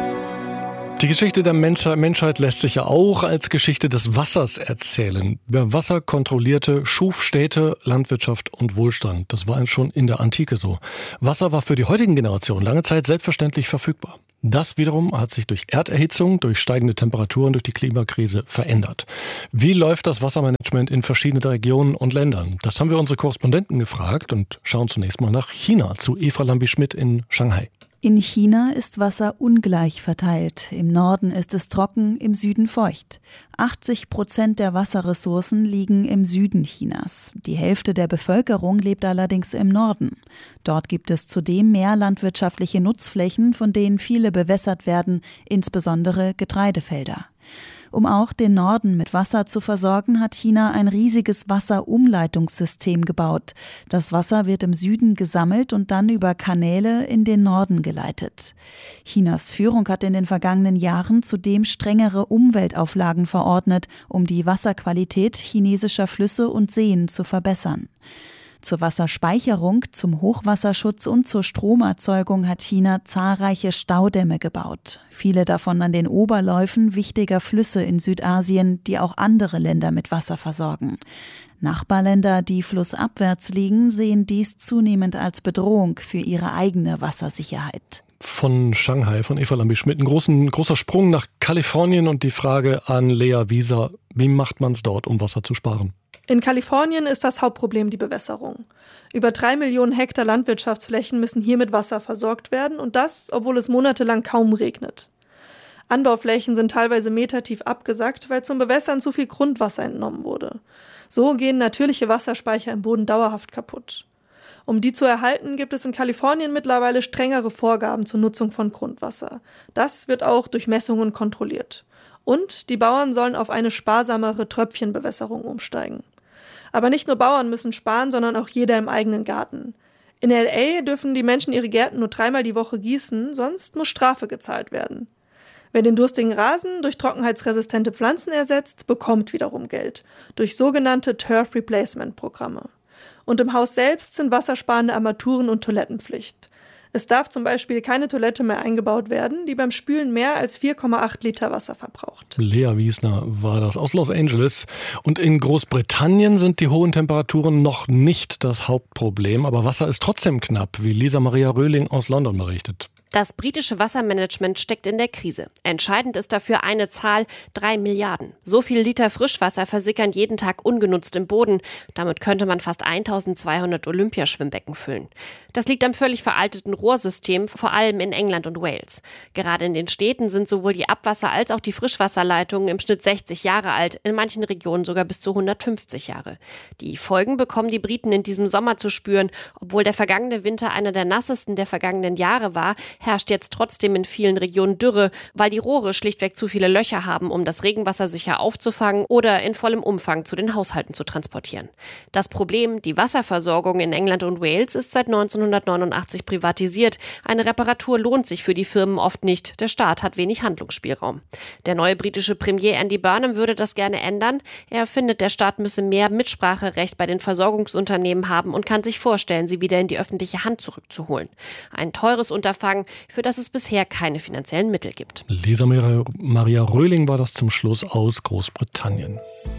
Die Geschichte der Menschheit lässt sich ja auch als Geschichte des Wassers erzählen. Wer Wasser kontrollierte, schuf Städte, Landwirtschaft und Wohlstand. Das war schon in der Antike so. Wasser war für die heutigen Generationen lange Zeit selbstverständlich verfügbar. Das wiederum hat sich durch Erderhitzung, durch steigende Temperaturen, durch die Klimakrise verändert. Wie läuft das Wassermanagement in verschiedenen Regionen und Ländern? Das haben wir unsere Korrespondenten gefragt und schauen zunächst mal nach China zu Eva Lambi-Schmidt in Shanghai. In China ist Wasser ungleich verteilt. Im Norden ist es trocken, im Süden feucht. achtzig Prozent der Wasserressourcen liegen im Süden Chinas. Die Hälfte der Bevölkerung lebt allerdings im Norden. Dort gibt es zudem mehr landwirtschaftliche Nutzflächen, von denen viele bewässert werden, insbesondere Getreidefelder. Um auch den Norden mit Wasser zu versorgen, hat China ein riesiges Wasserumleitungssystem gebaut. Das Wasser wird im Süden gesammelt und dann über Kanäle in den Norden geleitet. Chinas Führung hat in den vergangenen Jahren zudem strengere Umweltauflagen verordnet, um die Wasserqualität chinesischer Flüsse und Seen zu verbessern. Zur Wasserspeicherung, zum Hochwasserschutz und zur Stromerzeugung hat China zahlreiche Staudämme gebaut. Viele davon an den Oberläufen wichtiger Flüsse in Südasien, die auch andere Länder mit Wasser versorgen. Nachbarländer, die flussabwärts liegen, sehen dies zunehmend als Bedrohung für ihre eigene Wassersicherheit. Von Shanghai, von Eva Lambi-Schmidt, ein großen, großer Sprung nach Kalifornien und die Frage an Lea Wieser, wie macht man es dort, um Wasser zu sparen? In Kalifornien ist das Hauptproblem die Bewässerung. Über drei Millionen Hektar Landwirtschaftsflächen müssen hier mit Wasser versorgt werden und das, obwohl es monatelang kaum regnet. Anbauflächen sind teilweise metertief abgesackt, weil zum Bewässern zu viel Grundwasser entnommen wurde. So gehen natürliche Wasserspeicher im Boden dauerhaft kaputt. Um die zu erhalten, gibt es in Kalifornien mittlerweile strengere Vorgaben zur Nutzung von Grundwasser. Das wird auch durch Messungen kontrolliert. Und die Bauern sollen auf eine sparsamere Tröpfchenbewässerung umsteigen. Aber nicht nur Bauern müssen sparen, sondern auch jeder im eigenen Garten. In L A dürfen die Menschen ihre Gärten nur dreimal die Woche gießen, sonst muss Strafe gezahlt werden. Wer den durstigen Rasen durch trockenheitsresistente Pflanzen ersetzt, bekommt wiederum Geld durch sogenannte Turf Replacement Programme. Und im Haus selbst sind wassersparende Armaturen und Toilettenpflicht. Es darf zum Beispiel keine Toilette mehr eingebaut werden, die beim Spülen mehr als vier Komma acht Liter Wasser verbraucht. Lea Wiesner war das aus Los Angeles. Und in Großbritannien sind die hohen Temperaturen noch nicht das Hauptproblem. Aber Wasser ist trotzdem knapp, wie Lisa Maria Röhling aus London berichtet. Das britische Wassermanagement steckt in der Krise. Entscheidend ist dafür eine Zahl, drei Milliarden. So viel Liter Frischwasser versickern jeden Tag ungenutzt im Boden. Damit könnte man fast eintausendzweihundert Olympiaschwimmbecken füllen. Das liegt am völlig veralteten Rohrsystem, vor allem in England und Wales. Gerade in den Städten sind sowohl die Abwasser- als auch die Frischwasserleitungen im Schnitt sechzig Jahre alt, in manchen Regionen sogar bis zu hundertfünfzig Jahre. Die Folgen bekommen die Briten in diesem Sommer zu spüren. Obwohl der vergangene Winter einer der nassesten der vergangenen Jahre war, herrscht jetzt trotzdem in vielen Regionen Dürre, weil die Rohre schlichtweg zu viele Löcher haben, um das Regenwasser sicher aufzufangen oder in vollem Umfang zu den Haushalten zu transportieren. Das Problem, die Wasserversorgung in England und Wales ist seit neunzehnhundertneunundachtzig privatisiert. Eine Reparatur lohnt sich für die Firmen oft nicht. Der Staat hat wenig Handlungsspielraum. Der neue britische Premier Andy Burnham würde das gerne ändern. Er findet, der Staat müsse mehr Mitspracherecht bei den Versorgungsunternehmen haben und kann sich vorstellen, sie wieder in die öffentliche Hand zurückzuholen. Ein teures Unterfangen, für das es bisher keine finanziellen Mittel gibt. Lisa Maria Röhling war das zum Schluss aus Großbritannien.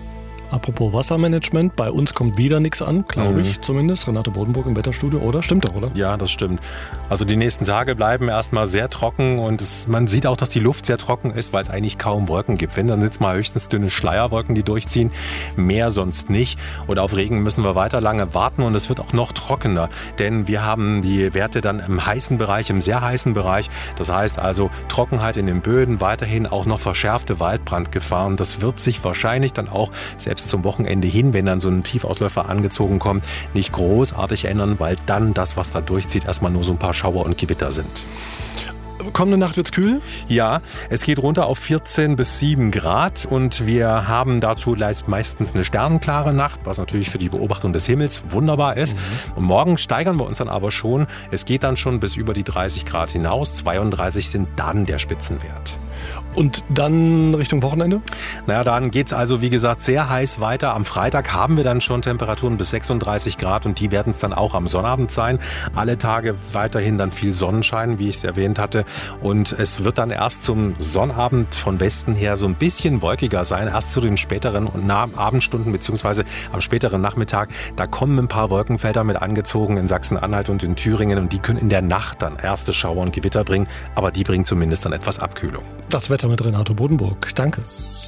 Apropos Wassermanagement, bei uns kommt wieder nichts an, glaube ich Mhm. zumindest. Renate Bodenburg im Wetterstudio, oder? Stimmt doch, oder? Ja, das stimmt. Also die nächsten Tage bleiben erstmal sehr trocken und es, man sieht auch, dass die Luft sehr trocken ist, weil es eigentlich kaum Wolken gibt. Wenn, dann sind es mal höchstens dünne Schleierwolken, die durchziehen. Mehr sonst nicht. Und auf Regen müssen wir weiter lange warten und es wird auch noch trockener. Denn wir haben die Werte dann im heißen Bereich, im sehr heißen Bereich. Das heißt also Trockenheit in den Böden, weiterhin auch noch verschärfte Waldbrandgefahr. Und das wird sich wahrscheinlich dann auch selbst zum Wochenende hin, wenn dann so ein Tiefausläufer angezogen kommt, nicht großartig ändern, weil dann das, was da durchzieht, erstmal nur so ein paar Schauer und Gewitter sind. Kommende Nacht wird's kühl? Ja, es geht runter auf vierzehn bis sieben Grad und wir haben dazu meistens eine sternenklare Nacht, was natürlich für die Beobachtung des Himmels wunderbar ist. Mhm. Und morgen steigern wir uns dann aber schon. Es geht dann schon bis über die dreißig Grad hinaus. zweiunddreißig sind dann der Spitzenwert. Und dann Richtung Wochenende? Naja, dann geht's also, wie gesagt, sehr heiß weiter. Am Freitag haben wir dann schon Temperaturen bis sechsunddreißig Grad und die werden es dann auch am Sonnabend sein. Alle Tage weiterhin dann viel Sonnenschein, wie ich es erwähnt hatte. Und es wird dann erst zum Sonnabend von Westen her so ein bisschen wolkiger sein. Erst zu den späteren und Abendstunden beziehungsweise am späteren Nachmittag. Da kommen ein paar Wolkenfelder mit angezogen in Sachsen-Anhalt und in Thüringen und die können in der Nacht dann erste Schauer und Gewitter bringen. Aber die bringen zumindest dann etwas Abkühlung. Das Wetter mit Renate Bodenburg. Danke.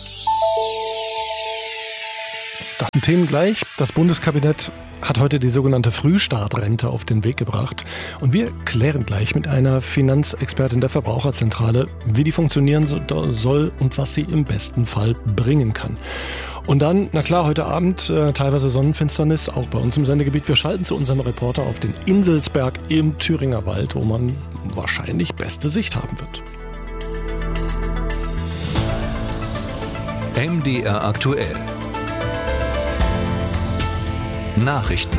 Das sind Themen gleich. Das Bundeskabinett hat heute die sogenannte Frühstartrente auf den Weg gebracht. Und wir klären gleich mit einer Finanzexpertin der Verbraucherzentrale, wie die funktionieren soll und was sie im besten Fall bringen kann. Und dann, na klar, heute Abend äh, teilweise Sonnenfinsternis, auch bei uns im Sendegebiet. Wir schalten zu unserem Reporter auf den Inselsberg im Thüringer Wald, wo man wahrscheinlich beste Sicht haben wird. M D R aktuell. Nachrichten.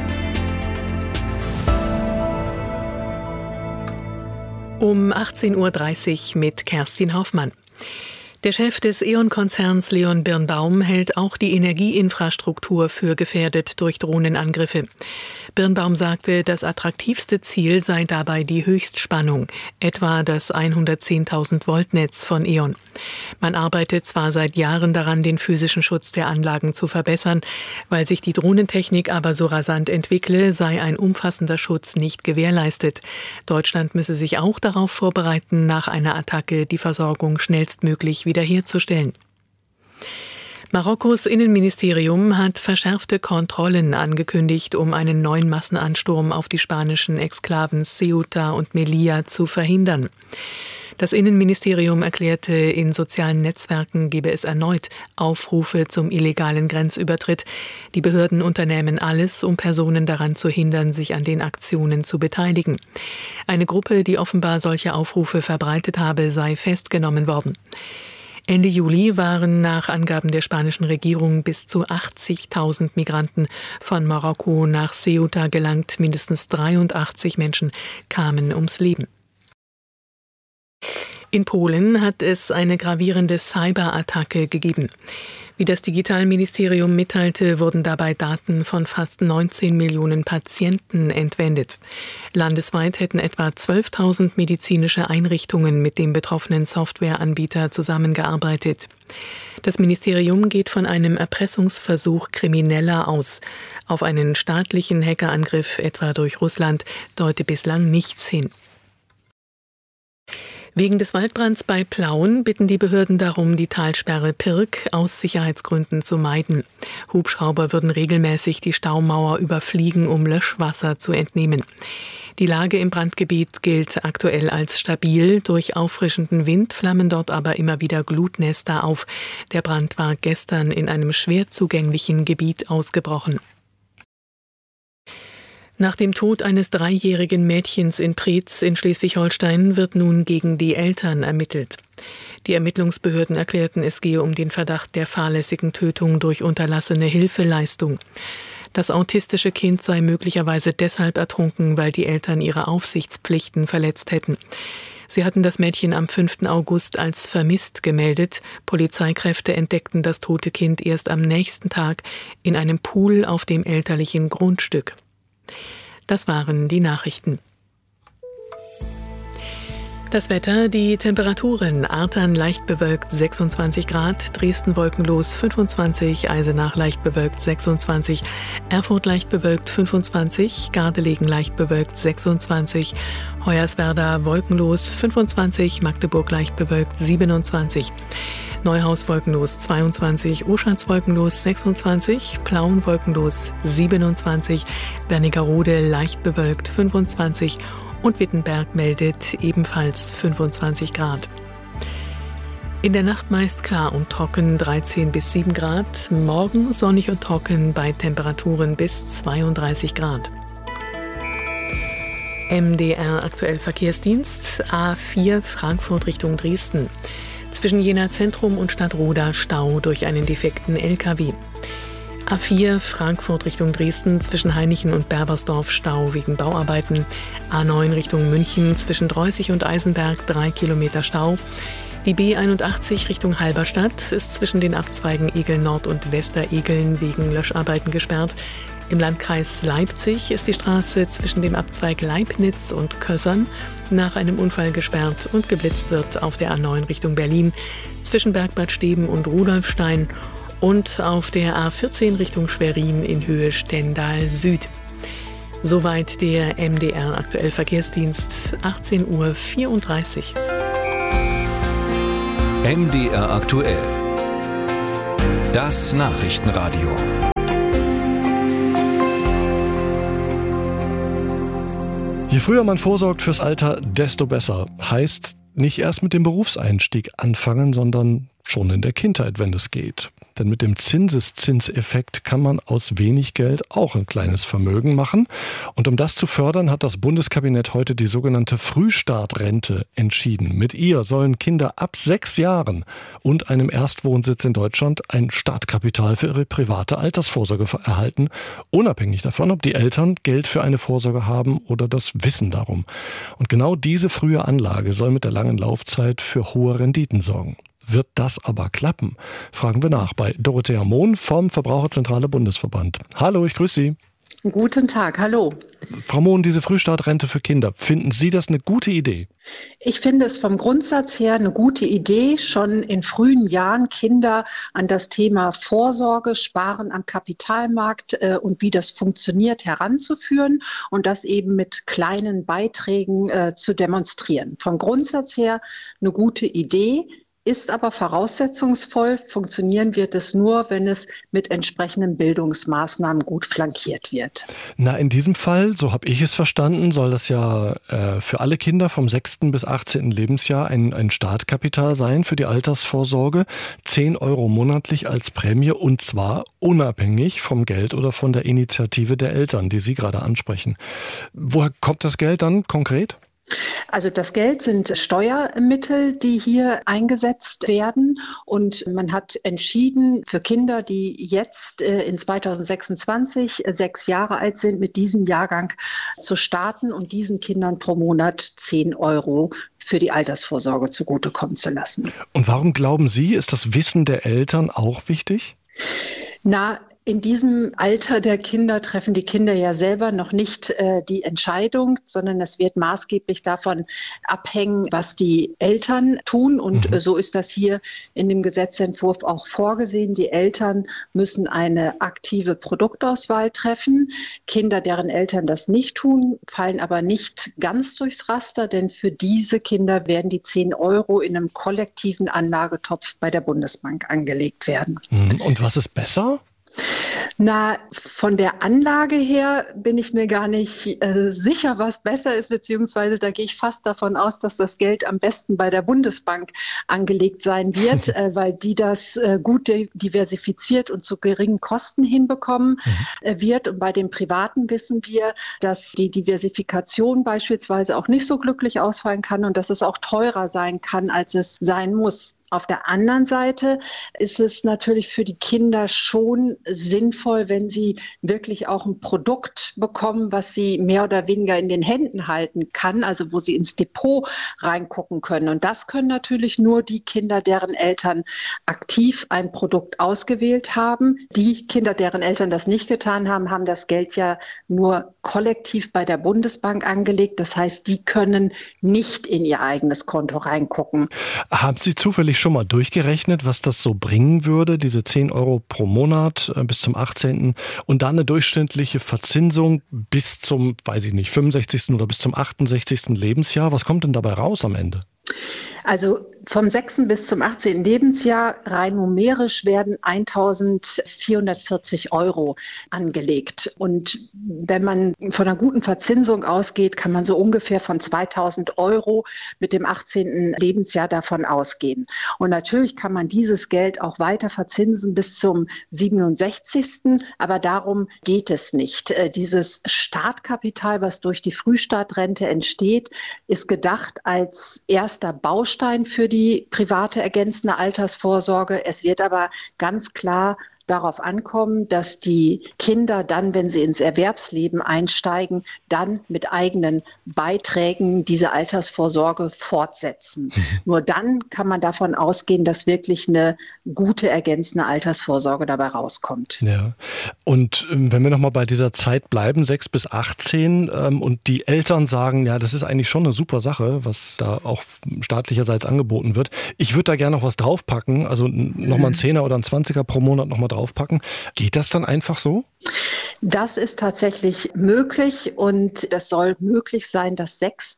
Um achtzehn Uhr dreißig mit Kerstin Hoffmann. Der Chef des E.ON-Konzerns Leon Birnbaum hält auch die Energieinfrastruktur für gefährdet durch Drohnenangriffe. Birnbaum sagte, das attraktivste Ziel sei dabei die Höchstspannung, etwa das hundertzehntausend Volt Netz von E.ON. Man arbeitet zwar seit Jahren daran, den physischen Schutz der Anlagen zu verbessern, weil sich die Drohnentechnik aber so rasant entwickle, sei ein umfassender Schutz nicht gewährleistet. Deutschland müsse sich auch darauf vorbereiten, nach einer Attacke die Versorgung schnellstmöglich wiederherzustellen. Marokkos Innenministerium hat verschärfte Kontrollen angekündigt, um einen neuen Massenansturm auf die spanischen Exklaven Ceuta und Melilla zu verhindern. Das Innenministerium erklärte, in sozialen Netzwerken gebe es erneut Aufrufe zum illegalen Grenzübertritt. Die Behörden unternehmen alles, um Personen daran zu hindern, sich an den Aktionen zu beteiligen. Eine Gruppe, die offenbar solche Aufrufe verbreitet habe, sei festgenommen worden. Ende Juli waren nach Angaben der spanischen Regierung bis zu achtzigtausend Migranten von Marokko nach Ceuta gelangt. Mindestens dreiundachtzig Menschen kamen ums Leben. In Polen hat es eine gravierende Cyberattacke gegeben. Wie das Digitalministerium mitteilte, wurden dabei Daten von fast neunzehn Millionen Patienten entwendet. Landesweit hätten etwa zwölftausend medizinische Einrichtungen mit dem betroffenen Softwareanbieter zusammengearbeitet. Das Ministerium geht von einem Erpressungsversuch Krimineller aus. Auf einen staatlichen Hackerangriff, etwa durch Russland, deute bislang nichts hin. Wegen des Waldbrands bei Plauen bitten die Behörden darum, die Talsperre Pirk aus Sicherheitsgründen zu meiden. Hubschrauber würden regelmäßig die Staumauer überfliegen, um Löschwasser zu entnehmen. Die Lage im Brandgebiet gilt aktuell als stabil. Durch auffrischenden Wind flammen dort aber immer wieder Glutnester auf. Der Brand war gestern in einem schwer zugänglichen Gebiet ausgebrochen. Nach dem Tod eines dreijährigen Mädchens in Preetz in Schleswig-Holstein wird nun gegen die Eltern ermittelt. Die Ermittlungsbehörden erklärten, es gehe um den Verdacht der fahrlässigen Tötung durch unterlassene Hilfeleistung. Das autistische Kind sei möglicherweise deshalb ertrunken, weil die Eltern ihre Aufsichtspflichten verletzt hätten. Sie hatten das Mädchen am fünften August als vermisst gemeldet. Polizeikräfte entdeckten das tote Kind erst am nächsten Tag in einem Pool auf dem elterlichen Grundstück. Das waren die Nachrichten. Das Wetter, die Temperaturen: Artern leicht bewölkt sechsundzwanzig Grad, Dresden wolkenlos fünfundzwanzig, Eisenach leicht bewölkt sechsundzwanzig, Erfurt leicht bewölkt fünfundzwanzig, Gardelegen leicht bewölkt sechsundzwanzig, Hoyerswerda wolkenlos fünfundzwanzig, Magdeburg leicht bewölkt siebenundzwanzig, Neuhaus wolkenlos zweiundzwanzig, Oschatz wolkenlos sechsundzwanzig, Plauen wolkenlos siebenundzwanzig, Wernigerode leicht bewölkt fünfundzwanzig und Wittenberg meldet ebenfalls fünfundzwanzig Grad. In der Nacht meist klar und trocken dreizehn bis sieben Grad, morgen sonnig und trocken bei Temperaturen bis zweiunddreißig Grad. M D R aktuell Verkehrsdienst, A vier Frankfurt Richtung Dresden. Zwischen Jena Zentrum und Stadtroda Stau durch einen defekten L K W. A vier Frankfurt Richtung Dresden, zwischen Hainichen und Berbersdorf Stau wegen Bauarbeiten. A neun Richtung München, zwischen Dreußig und Eisenberg drei Kilometer Stau. Die B einundachtzig Richtung Halberstadt ist zwischen den Abzweigen Egeln Nord und Westeregeln wegen Löscharbeiten gesperrt. Im Landkreis Leipzig ist die Straße zwischen dem Abzweig Leibnitz und Kössern nach einem Unfall gesperrt und geblitzt wird auf der A neun Richtung Berlin zwischen Bergbad Steben und Rudolfstein und auf der A vierzehn Richtung Schwerin in Höhe Stendal Süd. Soweit der M D R aktuell Verkehrsdienst, achtzehn Uhr vierunddreißig. M D R aktuell. Das Nachrichtenradio. Je früher man vorsorgt fürs Alter, desto besser. Heißt, nicht erst mit dem Berufseinstieg anfangen, sondern schon in der Kindheit, wenn es geht. Denn mit dem Zinseszinseffekt kann man aus wenig Geld auch ein kleines Vermögen machen. Und um das zu fördern, hat das Bundeskabinett heute die sogenannte Frühstartrente entschieden. Mit ihr sollen Kinder ab sechs Jahren und einem Erstwohnsitz in Deutschland ein Startkapital für ihre private Altersvorsorge erhalten, unabhängig davon, ob die Eltern Geld für eine Vorsorge haben oder das Wissen darum. Und genau diese frühe Anlage soll mit der langen Laufzeit für hohe Renditen sorgen. Wird das aber klappen? Fragen wir nach bei Dorothea Mohn vom Verbraucherzentrale Bundesverband. Hallo, ich grüße Sie. Guten Tag, hallo. Frau Mohn, diese Frühstartrente für Kinder, finden Sie das eine gute Idee? Ich finde es vom Grundsatz her eine gute Idee, schon in frühen Jahren Kinder an das Thema Vorsorge, Sparen am Kapitalmarkt äh, und wie das funktioniert heranzuführen und das eben mit kleinen Beiträgen äh, zu demonstrieren. Vom Grundsatz her eine gute Idee. Ist aber voraussetzungsvoll. Funktionieren wird es nur, wenn es mit entsprechenden Bildungsmaßnahmen gut flankiert wird. Na, in diesem Fall, so habe ich es verstanden, soll das ja äh, für alle Kinder vom sechsten bis achtzehnten Lebensjahr ein, ein Startkapital sein für die Altersvorsorge. zehn Euro monatlich als Prämie und zwar unabhängig vom Geld oder von der Initiative der Eltern, die Sie gerade ansprechen. Woher kommt das Geld dann konkret? Also das Geld sind Steuermittel, die hier eingesetzt werden und man hat entschieden, für Kinder, die jetzt äh, in zweitausendsechsundzwanzig äh, sechs Jahre alt sind, mit diesem Jahrgang zu starten und diesen Kindern pro Monat zehn Euro für die Altersvorsorge zugutekommen zu lassen. Und warum glauben Sie, ist das Wissen der Eltern auch wichtig? Na, in diesem Alter der Kinder treffen die Kinder ja selber noch nicht äh, die Entscheidung, sondern es wird maßgeblich davon abhängen, was die Eltern tun. Und mhm. äh, so ist das hier in dem Gesetzentwurf auch vorgesehen. Die Eltern müssen eine aktive Produktauswahl treffen. Kinder, deren Eltern das nicht tun, fallen aber nicht ganz durchs Raster, denn für diese Kinder werden die zehn Euro in einem kollektiven Anlagetopf bei der Bundesbank angelegt werden. Mhm. Und was ist besser? Na, von der Anlage her bin ich mir gar nicht äh, sicher, was besser ist, beziehungsweise da gehe ich fast davon aus, dass das Geld am besten bei der Bundesbank angelegt sein wird, äh, weil die das äh, gut diversifiziert und zu geringen Kosten hinbekommen äh, wird. Und bei den Privaten wissen wir, dass die Diversifikation beispielsweise auch nicht so glücklich ausfallen kann und dass es auch teurer sein kann, als es sein muss. Auf der anderen Seite ist es natürlich für die Kinder schon sinnvoll, sinnvoll, wenn sie wirklich auch ein Produkt bekommen, was sie mehr oder weniger in den Händen halten kann, also wo sie ins Depot reingucken können. Und das können natürlich nur die Kinder, deren Eltern aktiv ein Produkt ausgewählt haben. Die Kinder, deren Eltern das nicht getan haben, haben das Geld ja nur kollektiv bei der Bundesbank angelegt. Das heißt, die können nicht in ihr eigenes Konto reingucken. Haben Sie zufällig schon mal durchgerechnet, was das so bringen würde, diese zehn Euro pro Monat äh, bis zum achtzehnten und dann eine durchschnittliche Verzinsung bis zum, weiß ich nicht, fünfundsechzigsten oder bis zum achtundsechzigsten Lebensjahr? Was kommt denn dabei raus am Ende? Also vom sechsten bis zum achtzehnten Lebensjahr rein numerisch werden eintausendvierhundertvierzig Euro angelegt. Und wenn man von einer guten Verzinsung ausgeht, kann man so ungefähr von zweitausend Euro mit dem achtzehnten Lebensjahr davon ausgehen. Und natürlich kann man dieses Geld auch weiter verzinsen bis zum siebenundsechzigsten Aber darum geht es nicht. Dieses Startkapital, was durch die Frühstartrente entsteht, ist gedacht als erster Baustein für die private ergänzende Altersvorsorge. Es wird aber ganz klar darauf ankommen, dass die Kinder dann, wenn sie ins Erwerbsleben einsteigen, dann mit eigenen Beiträgen diese Altersvorsorge fortsetzen. Mhm. Nur dann kann man davon ausgehen, dass wirklich eine gute ergänzende Altersvorsorge dabei rauskommt. Ja. Und ähm, wenn wir nochmal bei dieser Zeit bleiben, sechs bis achtzehn, ähm, und die Eltern sagen, ja, das ist eigentlich schon eine super Sache, was da auch staatlicherseits angeboten wird. Ich würde da gerne noch was draufpacken, also nochmal ein Zehner oder ein Zwanziger pro Monat nochmal draufpacken. Geht das dann einfach so? Das ist tatsächlich möglich und es soll möglich sein, dass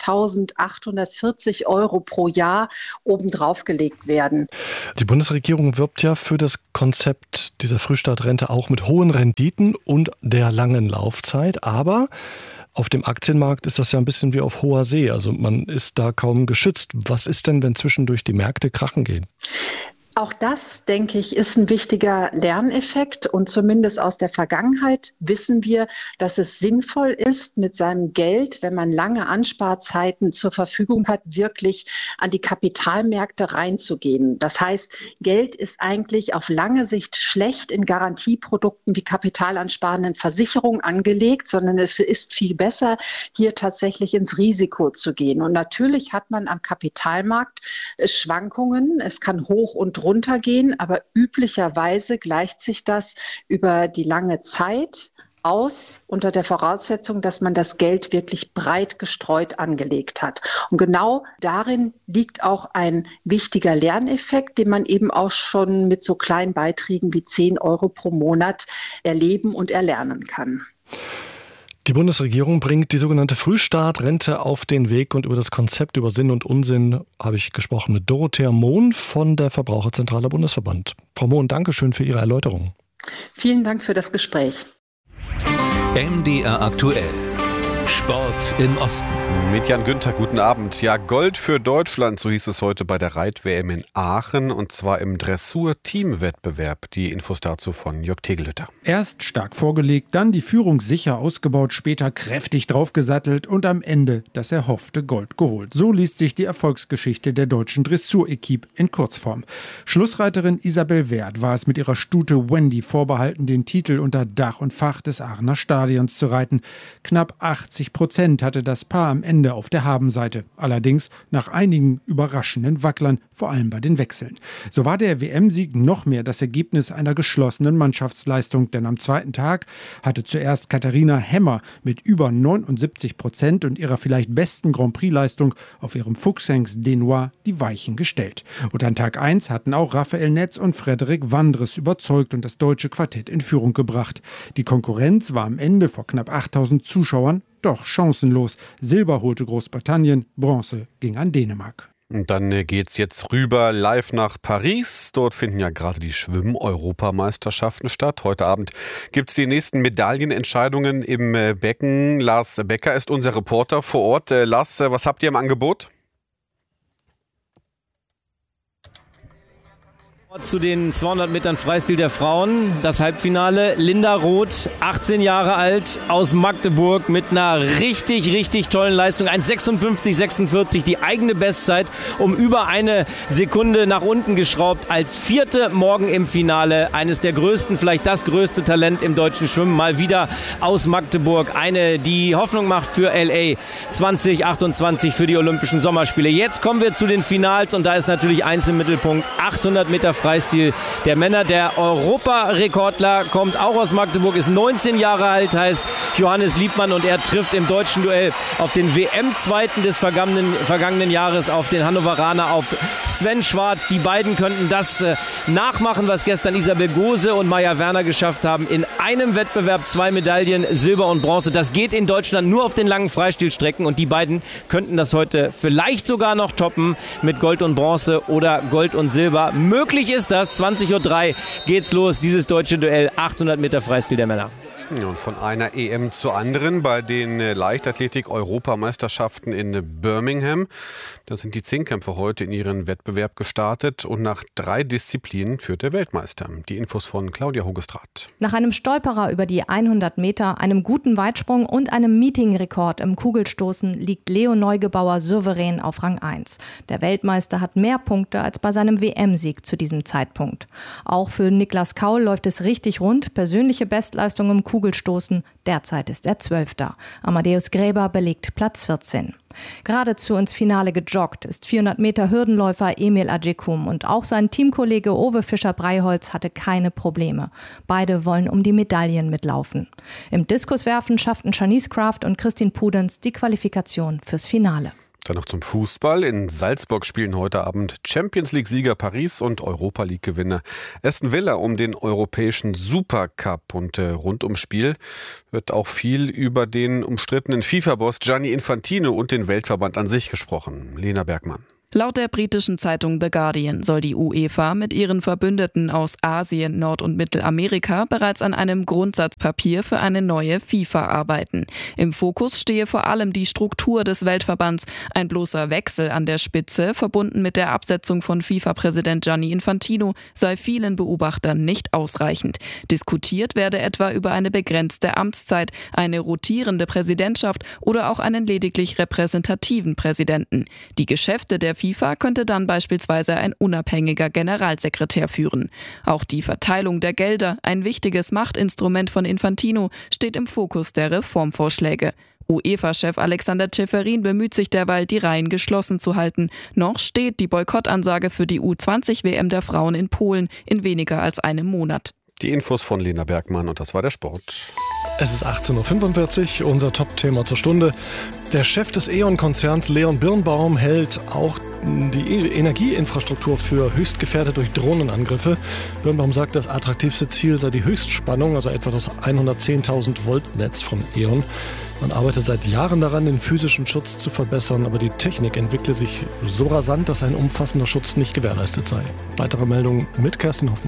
sechstausendachthundertvierzig Euro pro Jahr obendrauf gelegt werden. Die Bundesregierung wirbt ja für das Konzept dieser Frühstartrente auch mit hohen Renditen und der langen Laufzeit, aber auf dem Aktienmarkt ist das ja ein bisschen wie auf hoher See, also man ist da kaum geschützt. Was ist denn, wenn zwischendurch die Märkte krachen gehen? Auch das, denke ich, ist ein wichtiger Lerneffekt und zumindest aus der Vergangenheit wissen wir, dass es sinnvoll ist, mit seinem Geld, wenn man lange Ansparzeiten zur Verfügung hat, wirklich an die Kapitalmärkte reinzugehen. Das heißt, Geld ist eigentlich auf lange Sicht schlecht in Garantieprodukten wie kapitalansparenden Versicherungen angelegt, sondern es ist viel besser, hier tatsächlich ins Risiko zu gehen. Und natürlich hat man am Kapitalmarkt Schwankungen. Es kann hoch und runtergehen, aber üblicherweise gleicht sich das über die lange Zeit aus, unter der Voraussetzung, dass man das Geld wirklich breit gestreut angelegt hat. Und genau darin liegt auch ein wichtiger Lerneffekt, den man eben auch schon mit so kleinen Beiträgen wie zehn Euro pro Monat erleben und erlernen kann. Die Bundesregierung bringt die sogenannte Frühstartrente auf den Weg und über das Konzept, über Sinn und Unsinn habe ich gesprochen mit Dorothea Mohn von der Verbraucherzentrale Bundesverband. Frau Mohn, danke schön für Ihre Erläuterung. Vielen Dank für das Gespräch. M D R aktuell. Sport im Osten. Mit Jan Günther, guten Abend. Ja, Gold für Deutschland, so hieß es heute bei der Reit-W M in Aachen und zwar im Dressur-Team-Wettbewerb. Die Infos dazu von Jörg Tegelhütter. Erst stark vorgelegt, dann die Führung sicher ausgebaut, später kräftig draufgesattelt und am Ende das erhoffte Gold geholt. So liest sich die Erfolgsgeschichte der deutschen Dressur-Equipe in Kurzform. Schlussreiterin Isabel Wert war es mit ihrer Stute Wendy vorbehalten, den Titel unter Dach und Fach des Aachener Stadions zu reiten. Knapp achtzig Prozent hatte das Paar am Ende auf der Habenseite. Allerdings nach einigen überraschenden Wacklern, vor allem bei den Wechseln. So war der W M-Sieg noch mehr das Ergebnis einer geschlossenen Mannschaftsleistung, denn am zweiten Tag hatte zuerst Katharina Hemmer mit über neunundsiebzig Prozent und ihrer vielleicht besten Grand Prix-Leistung auf ihrem Fuchsengst Denois die Weichen gestellt. Und an Tag eins hatten auch Raphael Netz und Frederik Wandres überzeugt und das deutsche Quartett in Führung gebracht. Die Konkurrenz war am Ende vor knapp achttausend Zuschauern doch chancenlos. Silber holte Großbritannien, Bronze ging an Dänemark. Und dann geht's jetzt rüber live nach Paris. Dort finden ja gerade die Schwimm-Europameisterschaften statt. Heute Abend gibt's die nächsten Medaillenentscheidungen im Becken. Lars Becker ist unser Reporter vor Ort. Lars, was habt ihr im Angebot? Zu den zweihundert Metern Freistil der Frauen, das Halbfinale. Linda Roth, achtzehn Jahre alt, aus Magdeburg mit einer richtig, richtig tollen Leistung. eins sechsundfünfzig sechsundvierzig, die eigene Bestzeit, um über eine Sekunde nach unten geschraubt. Als vierte morgen im Finale. Eines der größten, vielleicht das größte Talent im deutschen Schwimmen. Mal wieder aus Magdeburg. Eine, die Hoffnung macht für L A zwanzig achtundzwanzig für die Olympischen Sommerspiele. Jetzt kommen wir zu den Finals und da ist natürlich eins im Mittelpunkt. achthundert Meter Freistil der Männer. Der Europarekordler kommt auch aus Magdeburg, ist neunzehn Jahre alt, heißt Johannes Liebmann und er trifft im deutschen Duell auf den W M-Zweiten des vergangenen, vergangenen Jahres, auf den Hannoveraner, auf Sven Schwarz. Die beiden könnten das äh, nachmachen, was gestern Isabel Gose und Maja Werner geschafft haben. In einem Wettbewerb zwei Medaillen, Silber und Bronze. Das geht in Deutschland nur auf den langen Freistilstrecken und die beiden könnten das heute vielleicht sogar noch toppen mit Gold und Bronze oder Gold und Silber. Möglich ist das. zwanzig Uhr drei geht's los, dieses deutsche Duell, achthundert Meter Freistil der Männer. Und von einer E M zur anderen bei den Leichtathletik-Europameisterschaften in Birmingham. Da sind die Zehnkämpfer heute in ihren Wettbewerb gestartet und nach drei Disziplinen führt der Weltmeister. Die Infos von Claudia Hogestraat. Nach einem Stolperer über die hundert Meter, einem guten Weitsprung und einem Meetingrekord im Kugelstoßen liegt Leo Neugebauer souverän auf Rang eins. Der Weltmeister hat mehr Punkte als bei seinem W M-Sieg zu diesem Zeitpunkt. Auch für Niklas Kaul läuft es richtig rund. Persönliche Bestleistung im Kugelstoßen. Derzeit ist er Zwölfter. Amadeus Gräber belegt Platz vierzehn. Geradezu ins Finale gejoggt ist vierhundert Meter Hürdenläufer Emil Ajekum und auch sein Teamkollege Owe Fischer-Breiholz hatte keine Probleme. Beide wollen um die Medaillen mitlaufen. Im Diskuswerfen schafften Shanice Kraft und Christine Pudenz die Qualifikation fürs Finale. Dann noch zum Fußball. In Salzburg spielen heute Abend Champions-League-Sieger Paris und Europa-League-Gewinner Aston Villa um den europäischen Supercup. Und äh, rund ums Spiel wird auch viel über den umstrittenen FIFA-Boss Gianni Infantino und den Weltverband an sich gesprochen. Lena Bergmann. Laut der britischen Zeitung The Guardian soll die UEFA mit ihren Verbündeten aus Asien, Nord- und Mittelamerika bereits an einem Grundsatzpapier für eine neue FIFA arbeiten. Im Fokus stehe vor allem die Struktur des Weltverbands. Ein bloßer Wechsel an der Spitze, verbunden mit der Absetzung von FIFA-Präsident Gianni Infantino, sei vielen Beobachtern nicht ausreichend. Diskutiert werde etwa über eine begrenzte Amtszeit, eine rotierende Präsidentschaft oder auch einen lediglich repräsentativen Präsidenten. Die Geschäfte der FIFA könnte dann beispielsweise ein unabhängiger Generalsekretär führen. Auch die Verteilung der Gelder, ein wichtiges Machtinstrument von Infantino, steht im Fokus der Reformvorschläge. UEFA-Chef Alexander Ceferin bemüht sich derweil, die Reihen geschlossen zu halten. Noch steht die Boykottansage für die U zwanzig W M der Frauen in Polen in weniger als einem Monat. Die Infos von Lena Bergmann und das war der Sport. Es ist achtzehn Uhr fünfundvierzig, unser Top-Thema zur Stunde. Der Chef des E.ON-Konzerns Leon Birnbaum hält auch die Energieinfrastruktur für höchst gefährdet durch Drohnenangriffe. Birnbaum sagt, das attraktivste Ziel sei die Höchstspannung, also etwa das hundertzehntausend Volt Netz von E.ON. Man arbeitet seit Jahren daran, den physischen Schutz zu verbessern, aber die Technik entwickle sich so rasant, dass ein umfassender Schutz nicht gewährleistet sei. Weitere Meldungen mit Kerstin Hoffmann.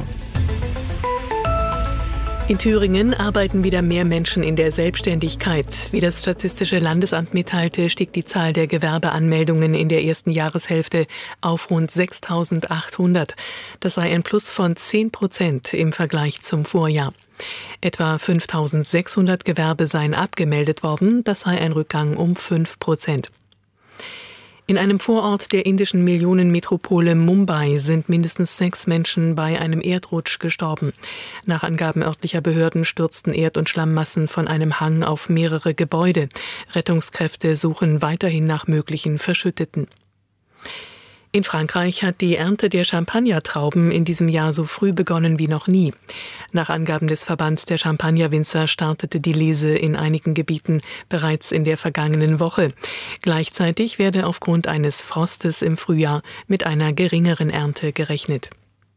In Thüringen arbeiten wieder mehr Menschen in der Selbstständigkeit. Wie das Statistische Landesamt mitteilte, stieg die Zahl der Gewerbeanmeldungen in der ersten Jahreshälfte auf rund sechstausendachthundert. Das sei ein Plus von zehn Prozent im Vergleich zum Vorjahr. Etwa fünftausendsechshundert Gewerbe seien abgemeldet worden. Das sei ein Rückgang um fünf Prozent. In einem Vorort der indischen Millionenmetropole Mumbai sind mindestens sechs Menschen bei einem Erdrutsch gestorben. Nach Angaben örtlicher Behörden stürzten Erd- und Schlammmassen von einem Hang auf mehrere Gebäude. Rettungskräfte suchen weiterhin nach möglichen Verschütteten. In Frankreich hat die Ernte der Champagnertrauben in diesem Jahr so früh begonnen wie noch nie. Nach Angaben des Verbands der Champagnerwinzer startete die Lese in einigen Gebieten bereits in der vergangenen Woche. Gleichzeitig werde aufgrund eines Frostes im Frühjahr mit einer geringeren Ernte gerechnet.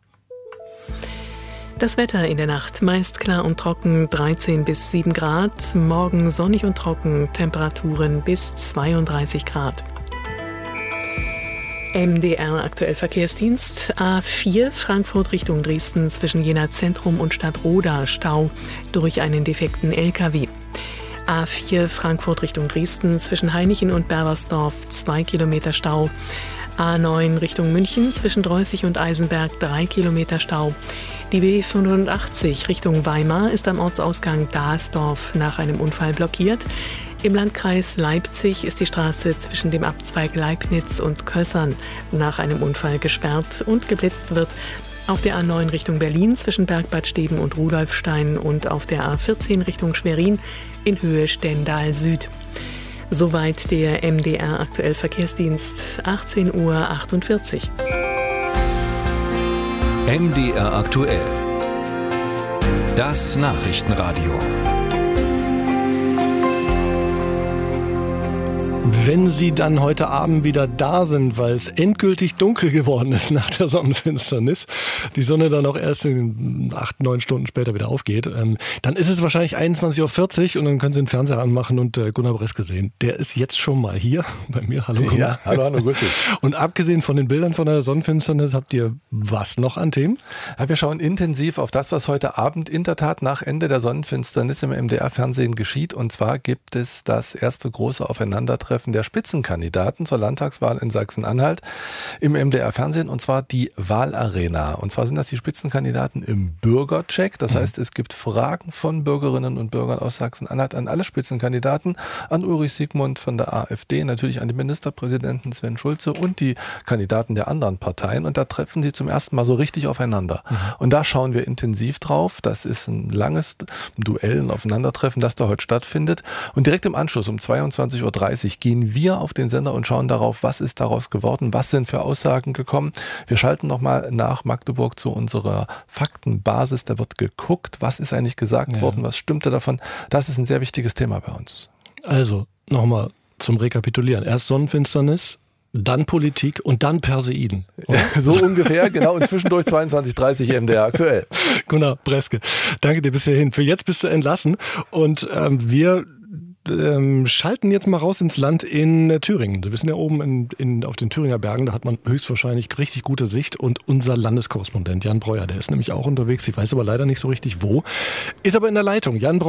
Das Wetter in der Nacht meist klar und trocken, dreizehn bis sieben Grad. Morgen sonnig und trocken, Temperaturen bis zweiunddreißig Grad. M D R aktuell Verkehrsdienst A vier Frankfurt Richtung Dresden zwischen Jena Zentrum und Stadtroda Stau durch einen defekten L K W. A vier Frankfurt Richtung Dresden zwischen Hainichen und Berlersdorf zwei Kilometer Stau. A neun Richtung München zwischen Dreußig und Eisenberg drei Kilometer Stau. Die B fünfundachtzig Richtung Weimar ist am Ortsausgang Dahlsdorf nach einem Unfall blockiert. Im Landkreis Leipzig ist die Straße zwischen dem Abzweig Leibnitz und Kössern nach einem Unfall gesperrt und geblitzt wird. Auf der A neun Richtung Berlin zwischen Bergbad Steben und Rudolfstein und auf der A vierzehn Richtung Schwerin in Höhe Stendal Süd. Soweit der M D R Aktuell Verkehrsdienst, achtzehn Uhr achtundvierzig. M D R Aktuell. Das Nachrichtenradio. Wenn Sie dann heute Abend wieder da sind, weil es endgültig dunkel geworden ist nach der Sonnenfinsternis, die Sonne dann auch erst in acht, neun Stunden später wieder aufgeht, ähm, dann ist es wahrscheinlich einundzwanzig Uhr vierzig und dann können Sie den Fernseher anmachen und äh, Gunnar Breske sehen. Der ist jetzt schon mal hier bei mir. Hallo Gunnar. Ja, hallo, hallo, grüß dich. Und abgesehen von den Bildern von der Sonnenfinsternis, habt ihr was noch an Themen? Ja, wir schauen intensiv auf das, was heute Abend in der Tat nach Ende der Sonnenfinsternis im M D R-Fernsehen geschieht. Und zwar gibt es das erste große Aufeinandertreffen der Spitzenkandidaten zur Landtagswahl in Sachsen-Anhalt im M D R-Fernsehen, und zwar die Wahlarena. Und zwar sind das die Spitzenkandidaten im Bürgercheck. Das heißt, es gibt Fragen von Bürgerinnen und Bürgern aus Sachsen-Anhalt an alle Spitzenkandidaten, an Ulrich Siegmund von der AfD, natürlich an den Ministerpräsidenten Sven Schulze und die Kandidaten der anderen Parteien. Und da treffen sie zum ersten Mal so richtig aufeinander. Mhm. Und da schauen wir intensiv drauf. Das ist ein langes Duell, ein Aufeinandertreffen, das da heute stattfindet. Und direkt im Anschluss um zweiundzwanzig Uhr dreißig gehen wir auf den Sender und schauen darauf, was ist daraus geworden, was sind für Aussagen gekommen. Wir schalten nochmal nach Magdeburg zu unserer Faktenbasis. Da wird geguckt, was ist eigentlich gesagt ja. worden, was stimmte davon. Das ist ein sehr wichtiges Thema bei uns. Also nochmal zum Rekapitulieren. Erst Sonnenfinsternis, dann Politik und dann Perseiden. So ungefähr, genau. Und zwischendurch zweiundzwanzig Uhr dreißig M D R Aktuell. Gunnar Breske, danke dir bis hierhin. Für jetzt bist du entlassen und ähm, wir Ähm, schalten jetzt mal raus ins Land in äh, Thüringen. Wir sind ja oben in, in, auf den Thüringer Bergen, da hat man höchstwahrscheinlich richtig gute Sicht und unser Landeskorrespondent Jan Breuer, der ist nämlich auch unterwegs, ich weiß aber leider nicht so richtig wo, ist aber in der Leitung. Jan Breuer.